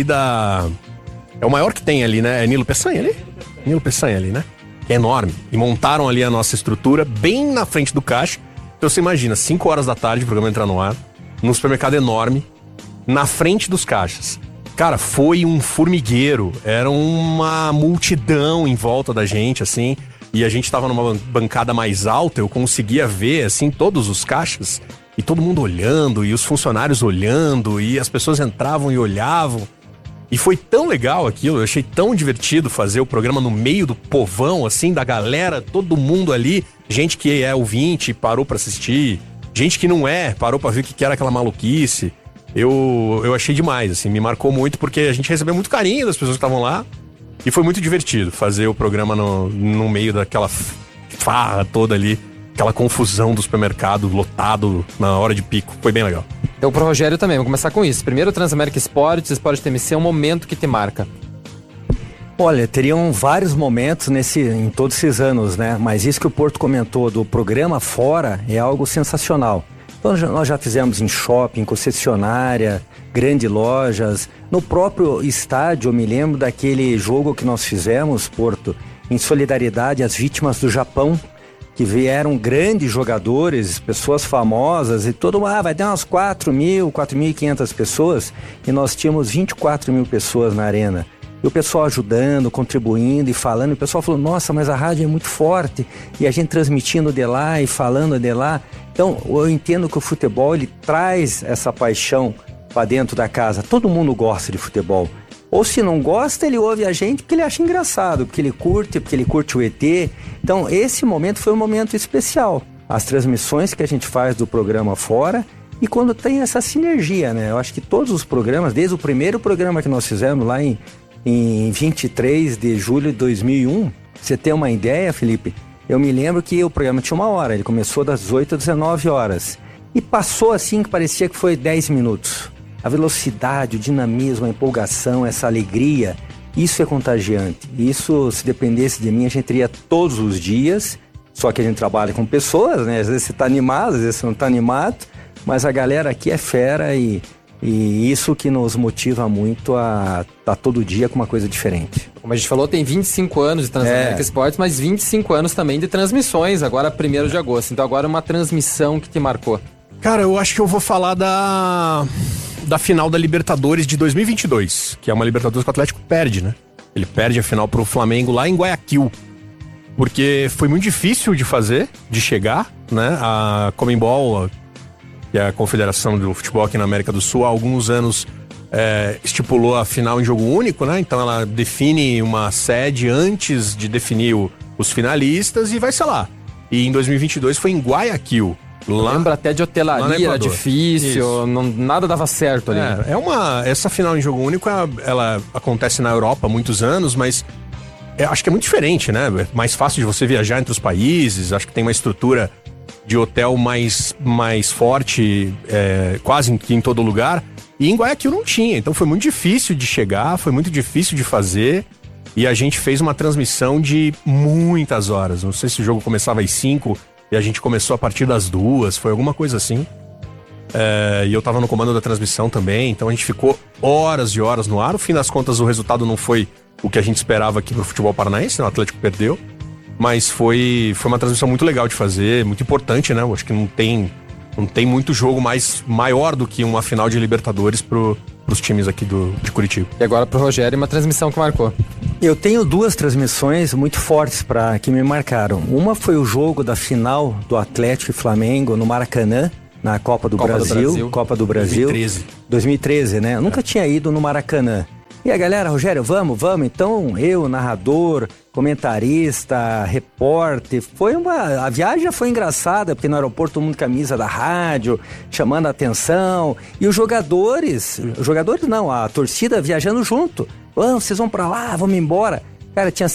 é o maior que tem ali, né? É Nilo Peçanha ali? Nilo Peçanha ali, né? É enorme. E montaram ali a nossa estrutura bem na frente do caixa. Então você imagina, 5 horas da tarde, o programa entrar no ar, num supermercado enorme, na frente dos caixas. Cara, foi um formigueiro. Era uma multidão em volta da gente, assim. E a gente tava numa bancada mais alta, eu conseguia ver, assim, todos os caixas. E todo mundo olhando, e os funcionários olhando, e as pessoas entravam e olhavam. E foi tão legal aquilo, eu achei tão divertido fazer o programa no meio do povão, assim, da galera, todo mundo ali. Gente que é ouvinte, parou pra assistir. Gente que não parou pra ver o que era aquela maluquice. Eu achei demais, assim, me marcou muito, porque a gente recebeu muito carinho das pessoas que estavam lá. E foi muito divertido fazer o programa no meio daquela farra toda ali. Aquela confusão do supermercado lotado na hora de pico. Foi bem legal. Então pro Rogério também, vamos começar com isso. Primeiro, Transamérica Esportes, Esporte TMC, é um momento que te marca. Olha, teriam vários momentos em todos esses anos, né? Mas isso que o Porto comentou do programa fora é algo sensacional. Então nós já fizemos em shopping, concessionária, grandes lojas. No próprio estádio, eu me lembro daquele jogo que nós fizemos, Porto, em solidariedade às vítimas do Japão, que vieram grandes jogadores, pessoas famosas, e vai ter umas 4.500 pessoas, e nós tínhamos 24 mil pessoas na arena. E o pessoal ajudando, contribuindo e falando, e o pessoal falou, nossa, mas a rádio é muito forte, e a gente transmitindo de lá e falando de lá. Então, eu entendo que o futebol, ele traz essa paixão para dentro da casa. Todo mundo gosta de futebol. Ou se não gosta, ele ouve a gente porque ele acha engraçado, porque ele curte o ET. Então, esse momento foi um momento especial. As transmissões que a gente faz do programa fora e quando tem essa sinergia, né? Eu acho que todos os programas, desde o primeiro programa que nós fizemos lá em 23 de julho de 2001, você tem uma ideia, Felipe? Eu me lembro que o programa tinha 1 hora, ele começou das 18 às 19 horas. E passou assim que parecia que foi 10 minutos. A velocidade, o dinamismo, a empolgação, essa alegria, isso é contagiante. Isso, se dependesse de mim, a gente teria todos os dias, só que a gente trabalha com pessoas, né? Às vezes você está animado, às vezes você não está animado, mas a galera aqui é fera e isso que nos motiva muito a estar todo dia com uma coisa diferente. Como a gente falou, tem 25 anos de Transamérica Esportes, mas 25 anos também de transmissões, agora 1º de agosto. Então agora uma transmissão que te marcou. Cara, eu acho que eu vou falar da final da Libertadores de 2022, que é uma Libertadores que o Atlético perde, né? Ele perde a final pro Flamengo lá em Guayaquil, porque foi muito difícil de fazer, de chegar, né? A Conmebol, que é a Confederação do Futebol aqui na América do Sul, há alguns anos estipulou a final em jogo único, né? Então ela define uma sede antes de definir os finalistas e vai ser lá. E em 2022 foi em Guayaquil. Lembra até de hotelaria, era difícil, nada dava certo ali. Essa final em jogo único, ela acontece na Europa há muitos anos, mas acho que é muito diferente, né? É mais fácil de você viajar entre os países, acho que tem uma estrutura de hotel mais forte, quase que em todo lugar. E em Guayaquil não tinha, então foi muito difícil de chegar, foi muito difícil de fazer. E a gente fez uma transmissão de muitas horas. Não sei se o jogo começava às 5 e a gente começou a partir das 2, foi alguma coisa assim. E eu tava no comando da transmissão também, então a gente ficou horas e horas no ar. No fim das contas, o resultado não foi o que a gente esperava aqui pro futebol paranaense, né? O Atlético perdeu. Mas foi uma transmissão muito legal de fazer, muito importante, né? Eu acho que não tem muito jogo maior do que uma final de Libertadores pro pros times aqui de Curitiba. E agora pro Rogério, uma transmissão que marcou. Eu tenho 2 transmissões muito fortes que me marcaram. Uma foi o jogo da final do Atlético e Flamengo no Maracanã, na Copa do Brasil. Copa do Brasil. 2013, né? Eu nunca tinha ido no Maracanã. E a galera, Rogério, vamos. Então, eu, narrador, comentarista, repórter, a viagem já foi engraçada, porque no aeroporto todo mundo camisa da rádio, chamando a atenção. E os jogadores não, a torcida viajando junto. Vocês vão pra lá, vamos embora. Cara, tinha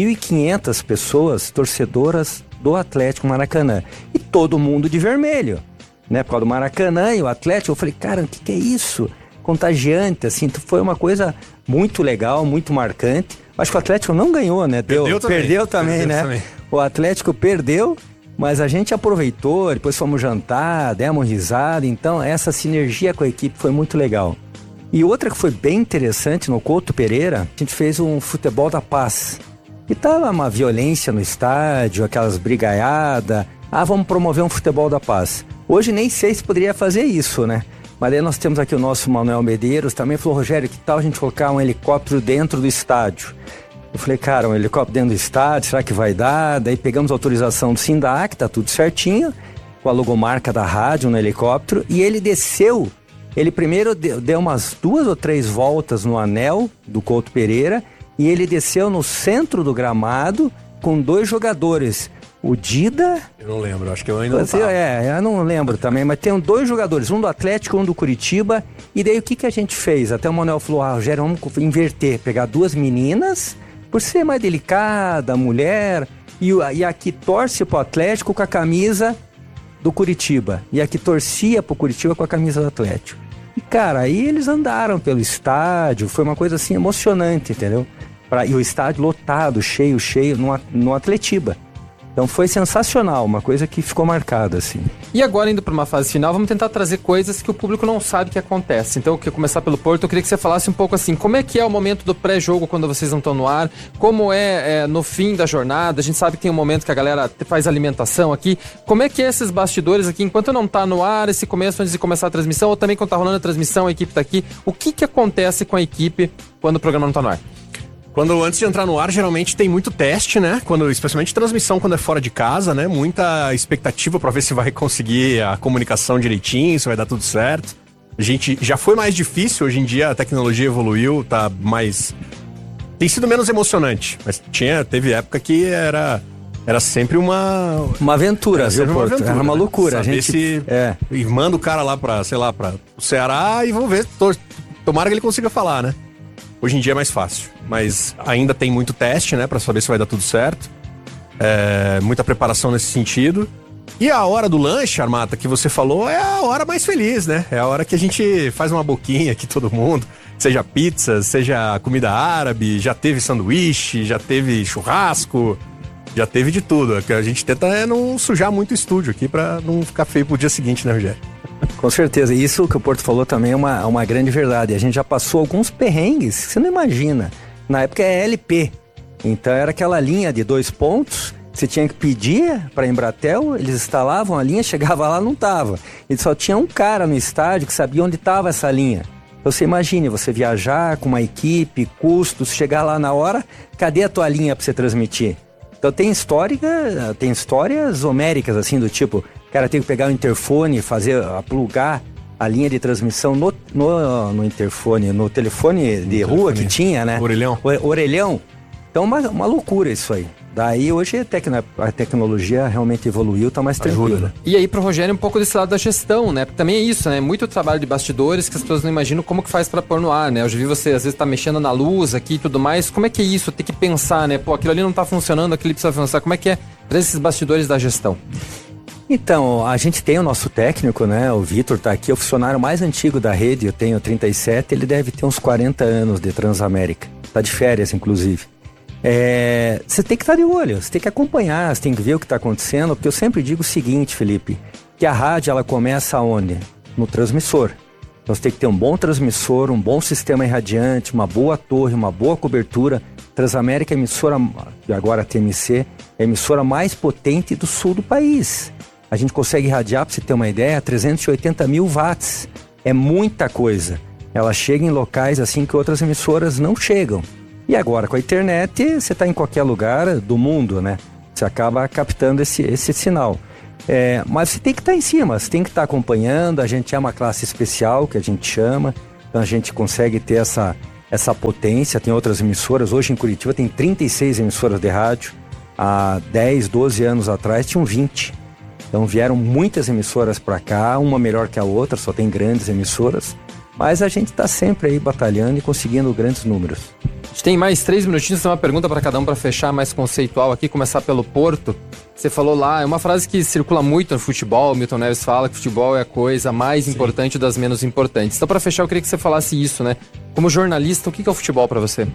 7.500 pessoas, torcedoras do Atlético Maracanã. E todo mundo de vermelho, né? Por causa do Maracanã e o Atlético. Eu falei, cara, o que é isso? Contagiante, assim. Foi uma coisa muito legal, muito marcante. Acho que o Atlético não ganhou, né? Perdeu também, né? O Atlético perdeu, mas a gente aproveitou, depois fomos jantar, demos risada. Então, essa sinergia com a equipe foi muito legal. E outra que foi bem interessante, no Couto Pereira, a gente fez um futebol da paz. E tava uma violência no estádio, aquelas brigaiadas. Vamos promover um futebol da paz. Hoje nem sei se poderia fazer isso, né? Mas aí nós temos aqui o nosso Manuel Medeiros, também falou, Rogério, que tal a gente colocar um helicóptero dentro do estádio? Eu falei, cara, um helicóptero dentro do estádio, será que vai dar? Daí pegamos a autorização do SINDAC, tá tudo certinho, com a logomarca da rádio no helicóptero, e ele desceu. Ele primeiro deu umas 2 ou 3 voltas no anel do Couto Pereira e ele desceu no centro do gramado com 2 jogadores. O Dida... Eu não lembro, acho que eu ainda não tava. Eu não lembro também, mas tem 2 jogadores, um do Atlético e um do Curitiba. E daí o que a gente fez? Até o Manuel falou, Rogério, vamos inverter, pegar 2 meninas, por ser mais delicada, mulher, e a que torce pro Atlético com a camisa do Curitiba. E a que torcia pro Curitiba com a camisa do Atlético. E, cara, aí eles andaram pelo estádio, foi uma coisa assim emocionante, entendeu? E o estádio lotado, cheio, no Atletiba. Então foi sensacional, uma coisa que ficou marcada, assim. E agora, indo para uma fase final, vamos tentar trazer coisas que o público não sabe que acontece. Então, eu queria começar pelo Porto, eu queria que você falasse um pouco assim, como é que é o momento do pré-jogo quando vocês não estão no ar, como é no fim da jornada, a gente sabe que tem um momento que a galera faz alimentação aqui, como é que é esses bastidores aqui, enquanto não tá no ar, esse começo antes de começar a transmissão, ou também quando tá rolando a transmissão, a equipe tá aqui, o que acontece com a equipe quando o programa não tá no ar? Antes de entrar no ar, geralmente tem muito teste, né? Especialmente transmissão quando é fora de casa, né? Muita expectativa pra ver se vai conseguir a comunicação direitinho, se vai dar tudo certo. A gente já foi mais difícil, hoje em dia a tecnologia evoluiu, tá mais... Tem sido menos emocionante, mas teve época que era sempre uma aventura, viu, Porto? Aventura, era uma loucura. Saber e manda o cara lá pra o Ceará e vamos ver, tomara que ele consiga falar, né? Hoje em dia é mais fácil, mas ainda tem muito teste, né, pra saber se vai dar tudo certo. Muita preparação nesse sentido. E a hora do lanche, Armata, que você falou, é a hora mais feliz, né? É a hora que a gente faz uma boquinha aqui, todo mundo. Seja pizza, seja comida árabe, já teve sanduíche, já teve churrasco, já teve de tudo. O que a gente tenta não sujar muito o estúdio aqui pra não ficar feio pro dia seguinte, né, Rogério? Com certeza, isso que o Porto falou também é uma grande verdade. A gente já passou alguns perrengues que você não imagina. Na época é LP, então era aquela linha de 2 pontos, você tinha que pedir para a Embratel, eles instalavam a linha, chegava lá, não tava. E só tinha um cara no estádio que sabia onde estava essa linha. Então você imagine, você viajar com uma equipe, custos, chegar lá na hora, cadê a tua linha para você transmitir? Então tem histórias homéricas, assim, do tipo... O cara tem que pegar o interfone, plugar a linha de transmissão no interfone, no telefone de rua que tinha, né? Orelhão. Então, uma loucura isso aí. Daí, hoje, a tecnologia realmente evoluiu, tá mais tranquilo. Né? E aí, pro Rogério, um pouco desse lado da gestão, né? Porque também é isso, né? Muito trabalho de bastidores que as pessoas não imaginam como que faz pra pôr no ar, né? Eu já vi você, às vezes, tá mexendo na luz aqui e tudo mais. Como é que é isso? Tem que pensar, né? Pô, aquilo ali não tá funcionando, aquilo precisa funcionar. Como é que é esses bastidores da gestão? Então, a gente tem o nosso técnico, né? O Vitor tá aqui, o funcionário mais antigo da rede, eu tenho 37, ele deve ter uns 40 anos de Transamérica. Tá de férias, inclusive. Você tem que estar de olho, você tem que acompanhar, você tem que ver o que está acontecendo, porque eu sempre digo o seguinte, Felipe, que a rádio ela começa aonde? No transmissor. Então você tem que ter um bom transmissor, um bom sistema irradiante, uma boa torre, uma boa cobertura. Transamérica é a emissora, e agora a TMC, é a emissora mais potente do sul do país. A gente consegue irradiar, para você ter uma ideia, 380 mil watts. É muita coisa. ela chega em locais assim que outras emissoras não chegam. E agora com a internet, você está em qualquer lugar do mundo, né? Você acaba captando esse sinal. Mas você tem que estar em cima, você tem que estar acompanhando. A gente é uma classe especial, que a gente chama. Então a gente consegue ter essa potência. Tem outras emissoras. Hoje em Curitiba tem 36 emissoras de rádio. Há 10, 12 anos atrás tinham 20. Então vieram muitas emissoras para cá, uma melhor que a outra, só tem grandes emissoras. Mas a gente está sempre aí batalhando e conseguindo grandes números. A gente tem mais 3 minutinhos, tem uma pergunta para cada um para fechar mais conceitual aqui, começar pelo Porto. Você falou lá, é uma frase que circula muito no futebol, o Milton Neves fala que futebol é a coisa mais importante das menos importantes. Então para fechar eu queria que você falasse isso, né? Como jornalista, o que é o futebol para você?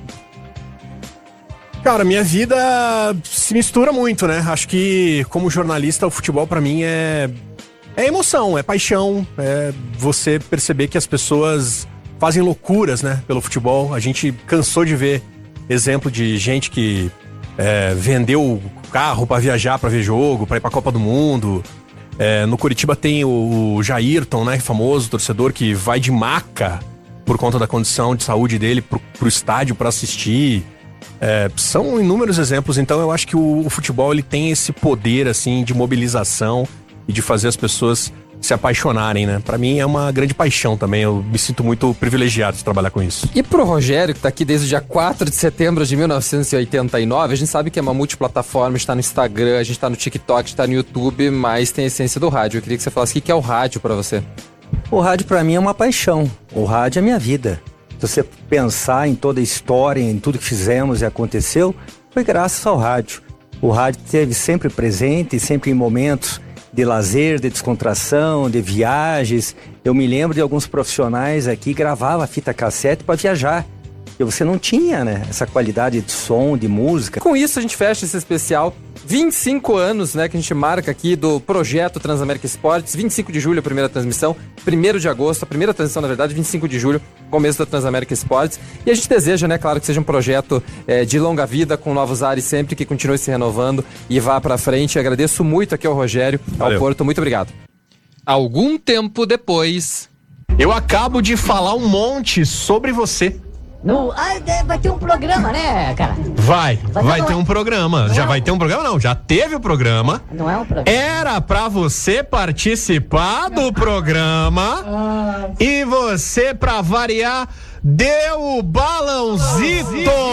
Cara, minha vida se mistura muito, né? Acho que como jornalista o futebol para mim é emoção, é paixão, é você perceber que as pessoas fazem loucuras, né, pelo futebol. A gente cansou de ver exemplo de gente que vendeu o carro para viajar, para ver jogo, para ir para a Copa do Mundo. No Curitiba tem o Jairton, né, famoso torcedor que vai de maca por conta da condição de saúde dele pro estádio para assistir. São inúmeros exemplos. Então eu acho que o futebol ele tem esse poder assim de mobilização e de fazer as pessoas se apaixonarem, né? Pra mim é uma grande paixão também, eu me sinto muito privilegiado de trabalhar com isso. E pro Rogério, que tá aqui desde o dia 4 de setembro de 1989, a gente sabe que é uma multiplataforma, a gente tá no Instagram, a gente tá no TikTok, a gente tá no YouTube, mas tem a essência do rádio. Eu queria que você falasse o que é o rádio pra você. O rádio pra mim é uma paixão, o rádio é minha vida. Se você pensar em toda a história, em tudo que fizemos e aconteceu, foi graças ao rádio. O rádio esteve sempre presente, sempre em momentos de lazer, de descontração, de viagens. Eu me lembro de alguns profissionais aqui que gravavam fita cassete para viajar. E você não tinha, né, essa qualidade de som, de música. Com isso a gente fecha esse especial. 25 anos, né, que a gente marca aqui do projeto Transamérica Esportes. 25 de julho a primeira transmissão, 1º de agosto, a primeira transmissão, na verdade, 25 de julho, começo da Transamérica Esportes. E a gente deseja, né, claro, que seja um projeto de longa vida, com novos ares sempre, que continue se renovando e vá pra frente. Agradeço muito aqui ao Rogério, ao Porto, muito obrigado. Algum tempo depois... Eu acabo de falar um monte sobre você. Vai ter um programa, né, cara? Vai ter um programa. Já vai ter um programa? Não, já teve o programa. Não é um programa. Era pra você participar do programa e você, pra variar, deu o balãozito.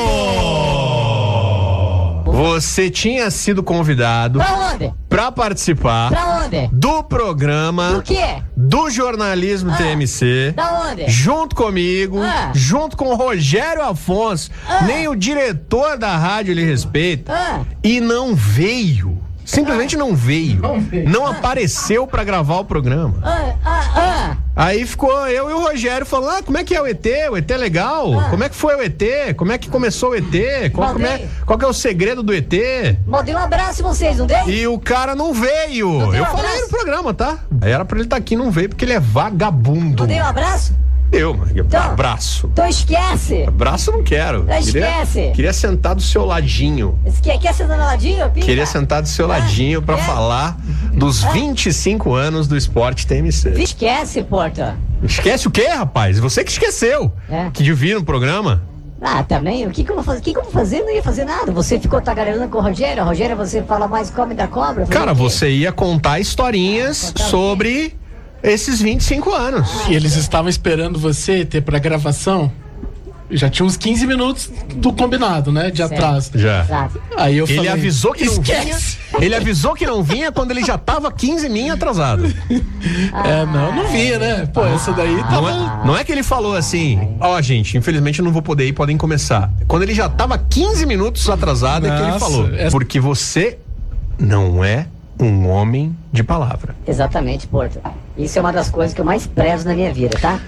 Você tinha sido convidado pra onde? Pra participar pra onde? Do programa do quê? Do jornalismo TMC. Da onde? Junto comigo, junto com o Rogério Afonso. Nem o diretor da rádio lhe respeita. E não veio. Simplesmente não veio. Não apareceu pra gravar o programa. Aí ficou eu e o Rogério falando, como é que é o ET? O ET é legal? Como é que foi o ET? Como é que começou o ET? Qual que é o segredo do ET? Mandei um abraço em vocês, não dei? E o cara não veio. Eu falei no programa, tá? Aí era pra ele estar aqui, não veio, porque ele é vagabundo. Mandei um abraço? Abraço. Então esquece. Abraço não quero. Esquece. Queria sentar do seu ladinho. Quer sentar do ladinho, Pinta? Queria sentar do seu ladinho pra falar dos 25 anos do Esporte TMC. Esquece, Porta. Esquece o quê, rapaz? Você que esqueceu. Que de vir no programa. Também, o que eu vou fazer? O que eu vou fazer? Não ia fazer nada. Você ficou tagarelando com o Rogério. Rogério, você fala mais come da cobra. Cara, você ia contar historinhas sobre esses 25 anos. E eles estavam esperando você ter pra gravação. Já tinha uns 15 minutos do combinado, né? De atraso. Já. Aí eu falei, ele avisou que não vinha. Ele avisou que não vinha quando ele já tava 15 min atrasado. Não vinha, né? Pô, essa daí tava... Não é que ele falou assim, gente, infelizmente eu não vou poder ir, podem começar. Quando ele já tava 15 minutos atrasado é que ele falou. Porque você não é um homem de palavra. Exatamente, Porto. Isso é uma das coisas que eu mais prezo na minha vida, tá?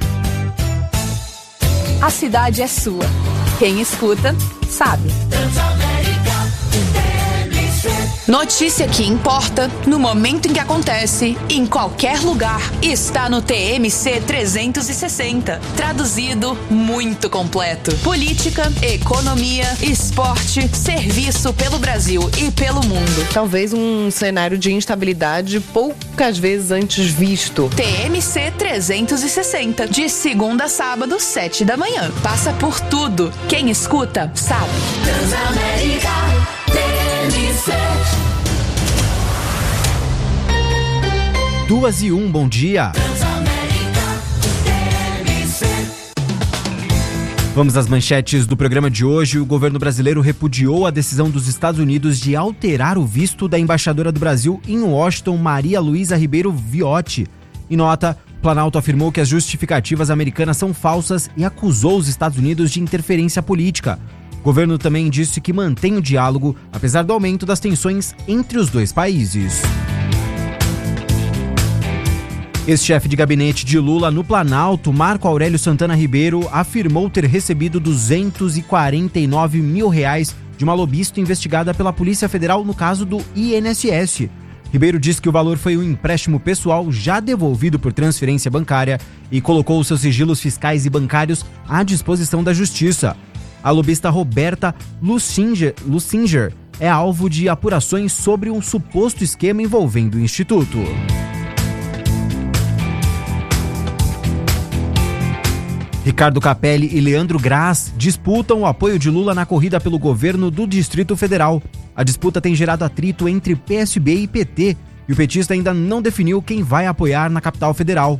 A cidade é sua. Quem escuta, sabe. Notícia que importa, no momento em que acontece, em qualquer lugar, está no TMC 360. Traduzido, muito completo. Política, economia, esporte, serviço pelo Brasil e pelo mundo. Talvez um cenário de instabilidade poucas vezes antes visto. TMC 360, de segunda a sábado, 7 da manhã. Passa por tudo. Quem escuta, sabe. Transamérica, TMC. 2:01, bom dia. Vamos às manchetes do programa de hoje. O governo brasileiro repudiou a decisão dos Estados Unidos de alterar o visto da embaixadora do Brasil em Washington, Maria Luísa Ribeiro Viotti. Em nota, o Planalto afirmou que as justificativas americanas são falsas e acusou os Estados Unidos de interferência política. O governo também disse que mantém o diálogo, apesar do aumento das tensões entre os dois países. Ex-chefe de gabinete de Lula no Planalto, Marco Aurélio Santana Ribeiro, afirmou ter recebido R$249 mil de uma lobista investigada pela Polícia Federal no caso do INSS. Ribeiro disse que o valor foi um empréstimo pessoal já devolvido por transferência bancária e colocou seus sigilos fiscais e bancários à disposição da Justiça. A lobista Roberta Lussinger é alvo de apurações sobre um suposto esquema envolvendo o Instituto. Ricardo Capelli e Leandro Graz disputam o apoio de Lula na corrida pelo governo do Distrito Federal. A disputa tem gerado atrito entre PSB e PT, e o petista ainda não definiu quem vai apoiar na capital federal.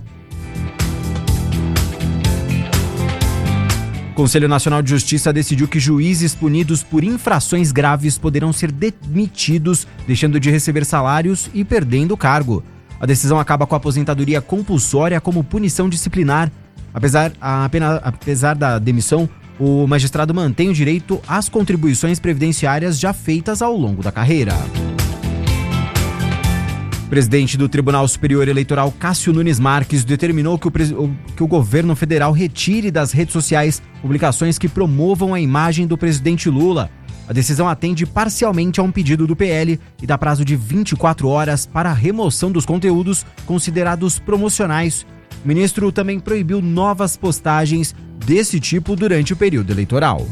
O Conselho Nacional de Justiça decidiu que juízes punidos por infrações graves poderão ser demitidos, deixando de receber salários e perdendo o cargo. A decisão acaba com a aposentadoria compulsória como punição disciplinar. Apesar da demissão, o magistrado mantém o direito às contribuições previdenciárias já feitas ao longo da carreira. O presidente do Tribunal Superior Eleitoral, Cássio Nunes Marques, determinou que o governo federal retire das redes sociais publicações que promovam a imagem do presidente Lula. A decisão atende parcialmente a um pedido do PL e dá prazo de 24 horas para a remoção dos conteúdos considerados promocionais. O ministro também proibiu novas postagens desse tipo durante o período eleitoral.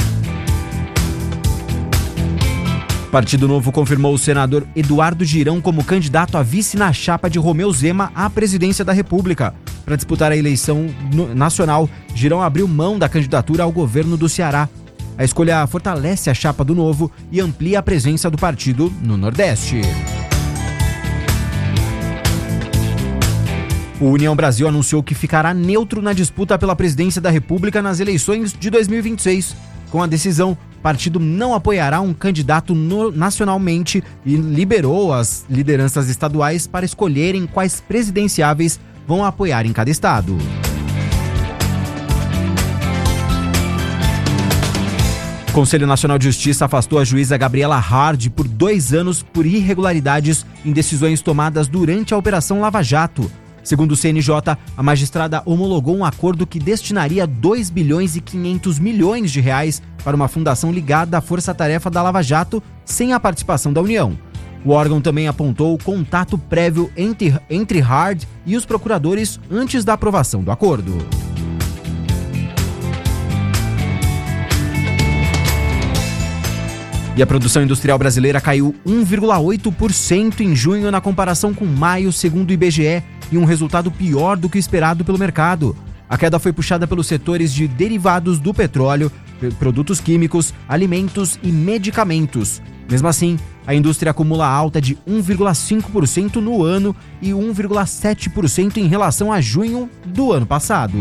O Partido Novo confirmou o senador Eduardo Girão como candidato a vice na chapa de Romeu Zema à presidência da República. Para disputar a eleição nacional, Girão abriu mão da candidatura ao governo do Ceará. A escolha fortalece a chapa do Novo e amplia a presença do partido no Nordeste. O União Brasil anunciou que ficará neutro na disputa pela presidência da República nas eleições de 2026. Com a decisão, o partido não apoiará um candidato nacionalmente e liberou as lideranças estaduais para escolherem quais presidenciáveis vão apoiar em cada estado. O Conselho Nacional de Justiça afastou a juíza Gabriela Hard por 2 anos por irregularidades em decisões tomadas durante a Operação Lava Jato. Segundo o CNJ, a magistrada homologou um acordo que destinaria 2 bilhões e 500 milhões de reais para uma fundação ligada à Força-Tarefa da Lava Jato, sem a participação da União. O órgão também apontou o contato prévio entre Hard e os procuradores antes da aprovação do acordo. E a produção industrial brasileira caiu 1,8% em junho na comparação com maio, segundo o IBGE, e um resultado pior do que o esperado pelo mercado. A queda foi puxada pelos setores de derivados do petróleo, produtos químicos, alimentos e medicamentos. Mesmo assim, a indústria acumula alta de 1,5% no ano e 1,7% em relação a junho do ano passado.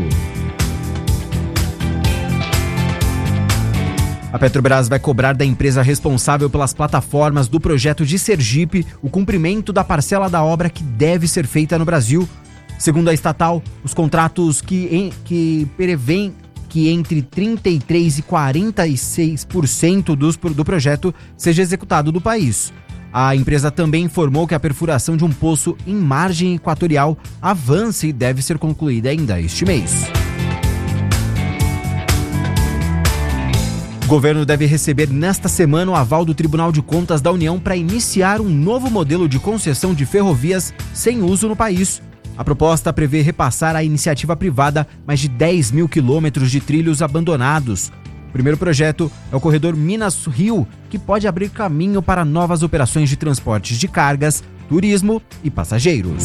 A Petrobras vai cobrar da empresa responsável pelas plataformas do projeto de Sergipe o cumprimento da parcela da obra que deve ser feita no Brasil. Segundo a estatal, os contratos que prevêem que entre 33% e 46% do projeto seja executado do país. A empresa também informou que a perfuração de um poço em margem equatorial avança e deve ser concluída ainda este mês. O governo deve receber nesta semana o aval do Tribunal de Contas da União para iniciar um novo modelo de concessão de ferrovias sem uso no país. A proposta prevê repassar à iniciativa privada mais de 10 mil quilômetros de trilhos abandonados. O primeiro projeto é o corredor Minas-Rio, que pode abrir caminho para novas operações de transportes de cargas, turismo e passageiros.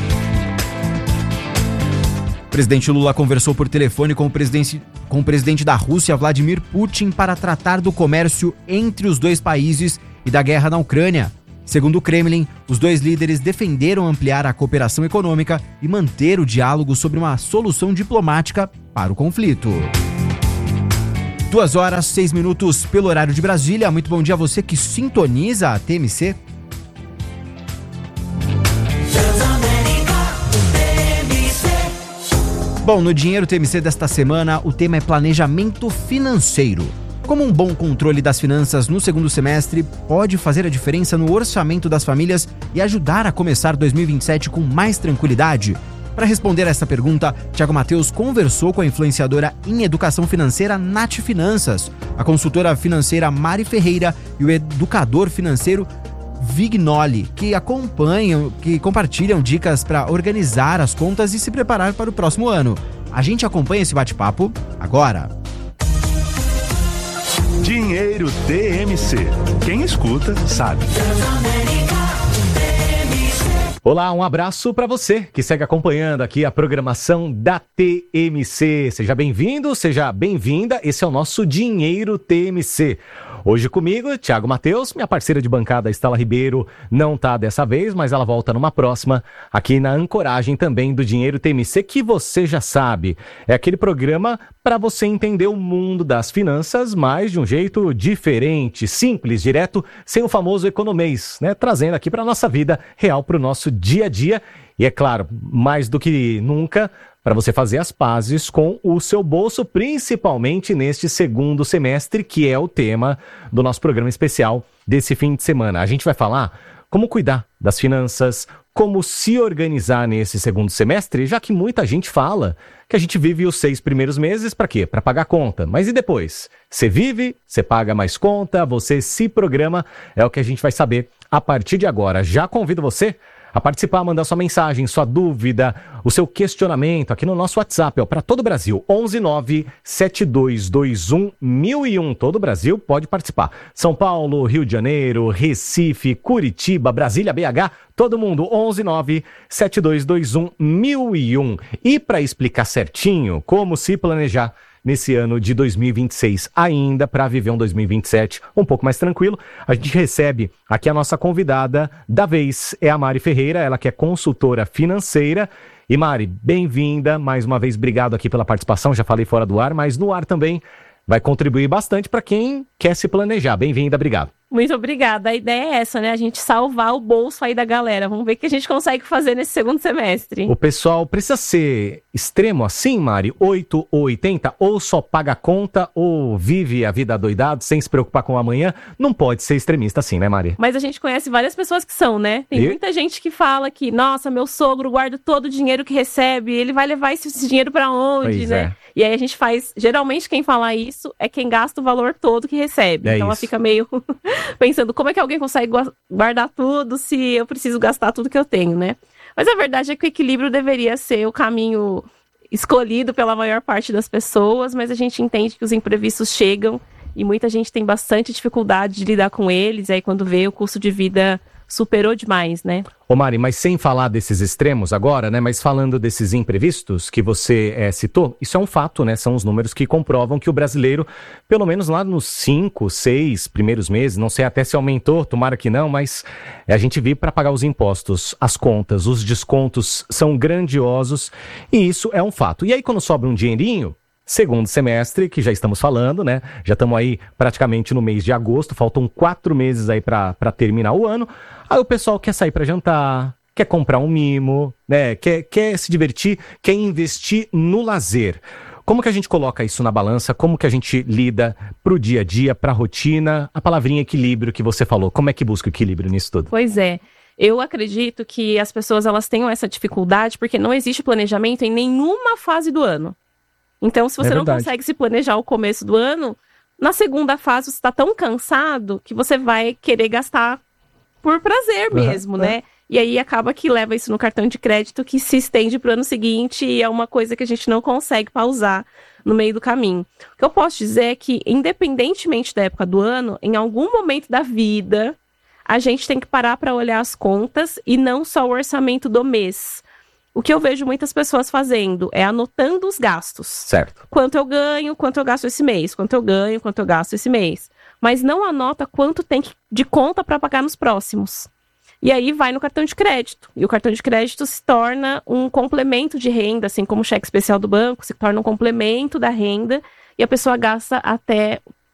O presidente Lula conversou por telefone com o presidente da Rússia, Vladimir Putin, para tratar do comércio entre os dois países e da guerra na Ucrânia. Segundo o Kremlin, os dois líderes defenderam ampliar a cooperação econômica e manter o diálogo sobre uma solução diplomática para o conflito. 2h06 pelo horário de Brasília. Muito bom dia a você que sintoniza a TMC. Bom, no Dinheiro TMC desta semana, o tema é planejamento financeiro. Como um bom controle das finanças no segundo semestre pode fazer a diferença no orçamento das famílias e ajudar a começar 2027 com mais tranquilidade? Para responder a essa pergunta, Thiago Mateus conversou com a influenciadora em educação financeira Nath Finanças, a consultora financeira Mari Ferreira e o educador financeiro Vignoli, que compartilham dicas para organizar as contas e se preparar para o próximo ano. A gente acompanha esse bate-papo agora. Dinheiro TMC. Quem escuta, sabe. Olá, um abraço para você que segue acompanhando aqui a programação da TMC. Seja bem-vindo, seja bem-vinda. Esse é o nosso Dinheiro TMC. Hoje comigo, Thiago Mateus, minha parceira de bancada, Estela Ribeiro, não tá dessa vez, mas ela volta numa próxima, aqui na ancoragem também do Dinheiro TMC, que você já sabe. É aquele programa para você entender o mundo das finanças, mas de um jeito diferente, simples, direto, sem o famoso economês, né? Trazendo aqui para nossa vida real, para o nosso dia a dia. E é claro, mais do que nunca, para você fazer as pazes com o seu bolso, principalmente neste segundo semestre, que é o tema do nosso programa especial desse fim de semana. A gente vai falar como cuidar das finanças, como se organizar nesse segundo semestre, já que muita gente fala que a gente vive os 6 primeiros meses para quê? Para pagar conta. Mas e depois? Você vive, você paga mais conta, você se programa, é o que a gente vai saber a partir de agora. Já convido você a participar, mandar sua mensagem, sua dúvida, o seu questionamento aqui no nosso WhatsApp, para todo o Brasil, 11972211001. Todo o Brasil pode participar. São Paulo, Rio de Janeiro, Recife, Curitiba, Brasília, BH, todo mundo, 11972211001. E para explicar certinho como se planejar nesse ano de 2026, ainda para viver um 2027 um pouco mais tranquilo, a gente recebe aqui a nossa convidada da vez, é a Mari Ferreira, ela que é consultora financeira. E Mari, bem-vinda, mais uma vez, obrigado aqui pela participação, já falei fora do ar, mas no ar também vai contribuir bastante para quem quer se planejar. Bem-vinda, obrigado. Muito obrigada. A ideia é essa, né? A gente salvar o bolso aí da galera. Vamos ver o que a gente consegue fazer nesse segundo semestre. O pessoal precisa ser extremo assim, Mari? 8 ou 80? Ou só paga a conta, ou vive a vida adoidado, sem se preocupar com o amanhã? Não pode ser extremista assim, né, Mari? Mas a gente conhece várias pessoas que são, né? Tem muita gente que fala que, nossa, meu sogro guarda todo o dinheiro que recebe, ele vai levar esse dinheiro pra onde, pois né? É. E aí a gente faz... Geralmente quem fala isso é quem gasta o valor todo que recebe. É então ela isso. fica meio... pensando, como é que alguém consegue guardar tudo se eu preciso gastar tudo que eu tenho, né? Mas a verdade é que o equilíbrio deveria ser o caminho escolhido pela maior parte das pessoas, mas a gente entende que os imprevistos chegam e muita gente tem bastante dificuldade de lidar com eles, e aí quando vê o custo de vida superou demais, né? Ô Mari, mas sem falar desses extremos agora, né? Mas falando desses imprevistos que você citou, isso é um fato, né? São os números que comprovam que o brasileiro, pelo menos lá nos 5, 6 primeiros meses, não sei até se aumentou, tomara que não, mas a gente vive para pagar os impostos, as contas, os descontos são grandiosos e isso é um fato. E aí quando sobra um dinheirinho, segundo semestre, que já estamos falando, né? Já estamos aí praticamente no mês de agosto, faltam 4 meses aí para terminar o ano. Aí o pessoal quer sair para jantar, quer comprar um mimo, né? Quer se divertir, quer investir no lazer. Como que a gente coloca isso na balança? Como que a gente lida pro dia a dia, pra rotina? A palavrinha equilíbrio que você falou, como é que busca o equilíbrio nisso tudo? Pois é. Eu acredito que as pessoas elas tenham essa dificuldade porque não existe planejamento em nenhuma fase do ano. Então, se você não consegue se planejar o começo do ano, Na segunda fase, você está tão cansado que você vai querer gastar por prazer mesmo, né? E aí acaba que leva isso no cartão de crédito, que se estende para o ano seguinte e é uma coisa que a gente não consegue pausar no meio do caminho. O que eu posso dizer é que, independentemente da época do ano, em algum momento da vida, a gente tem que parar para olhar as contas e não só o orçamento do mês. O que eu vejo muitas pessoas fazendo é anotando os gastos. Certo. Quanto eu ganho, quanto eu gasto esse mês. Quanto eu ganho, quanto eu gasto esse mês. Mas não anota quanto tem de conta para pagar nos próximos. E aí vai no cartão de crédito. E o cartão de crédito se torna um complemento de renda, assim como o cheque especial do banco, se torna um complemento da renda. E a pessoa gasta até